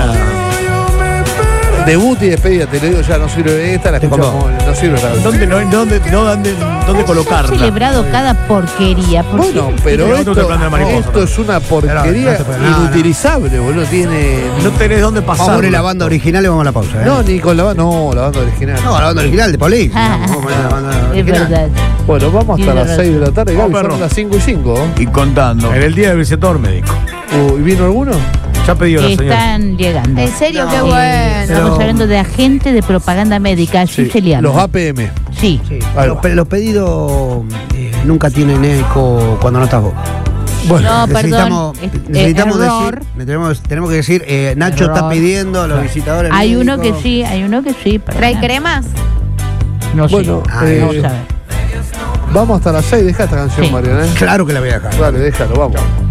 Debut y despedida, te lo digo ya, no sirve esta, la escuchamos, no sirve la ¿Dónde Ha colocarla? celebrado cada porquería. ¿Por qué? Bueno, pero Tiene otro que plan de la mariposa. esto es una porquería inutilizable, boludo. No tenés dónde pasar. Vamos a poner la banda original y vamos a la pausa. No, ni con la banda, no, la banda original. No, la banda original de Police. Vamos a poner la banda Es original. verdad. Bueno, vamos hasta Tiene las 6 de la tarde, Gaby, Vamos, son perro. las 5 y 5. Y contando. En el día del visitor médico. ¿Y vino alguno? Ya pidió la señora. Están llegando. ¿En serio? No, Qué sí, bueno. Estamos hablando de agente de propaganda médica. Así se le llama. Los APM. Sí. Sí, Ahí los, va. los pedidos nunca tienen eco cuando no estás vos. No, necesitamos, perdón. necesitamos Error. decir, tenemos que decir, Nacho Error. está pidiendo a los visitadores. Hay uno que médicos. sí, perdóname. ¿Trae cremas? No sé. Bueno, Vamos a ver. vamos hasta las 6, deja esta canción, Sí. Mariana. Claro que la voy a dejar. Dale, déjalo, vamos.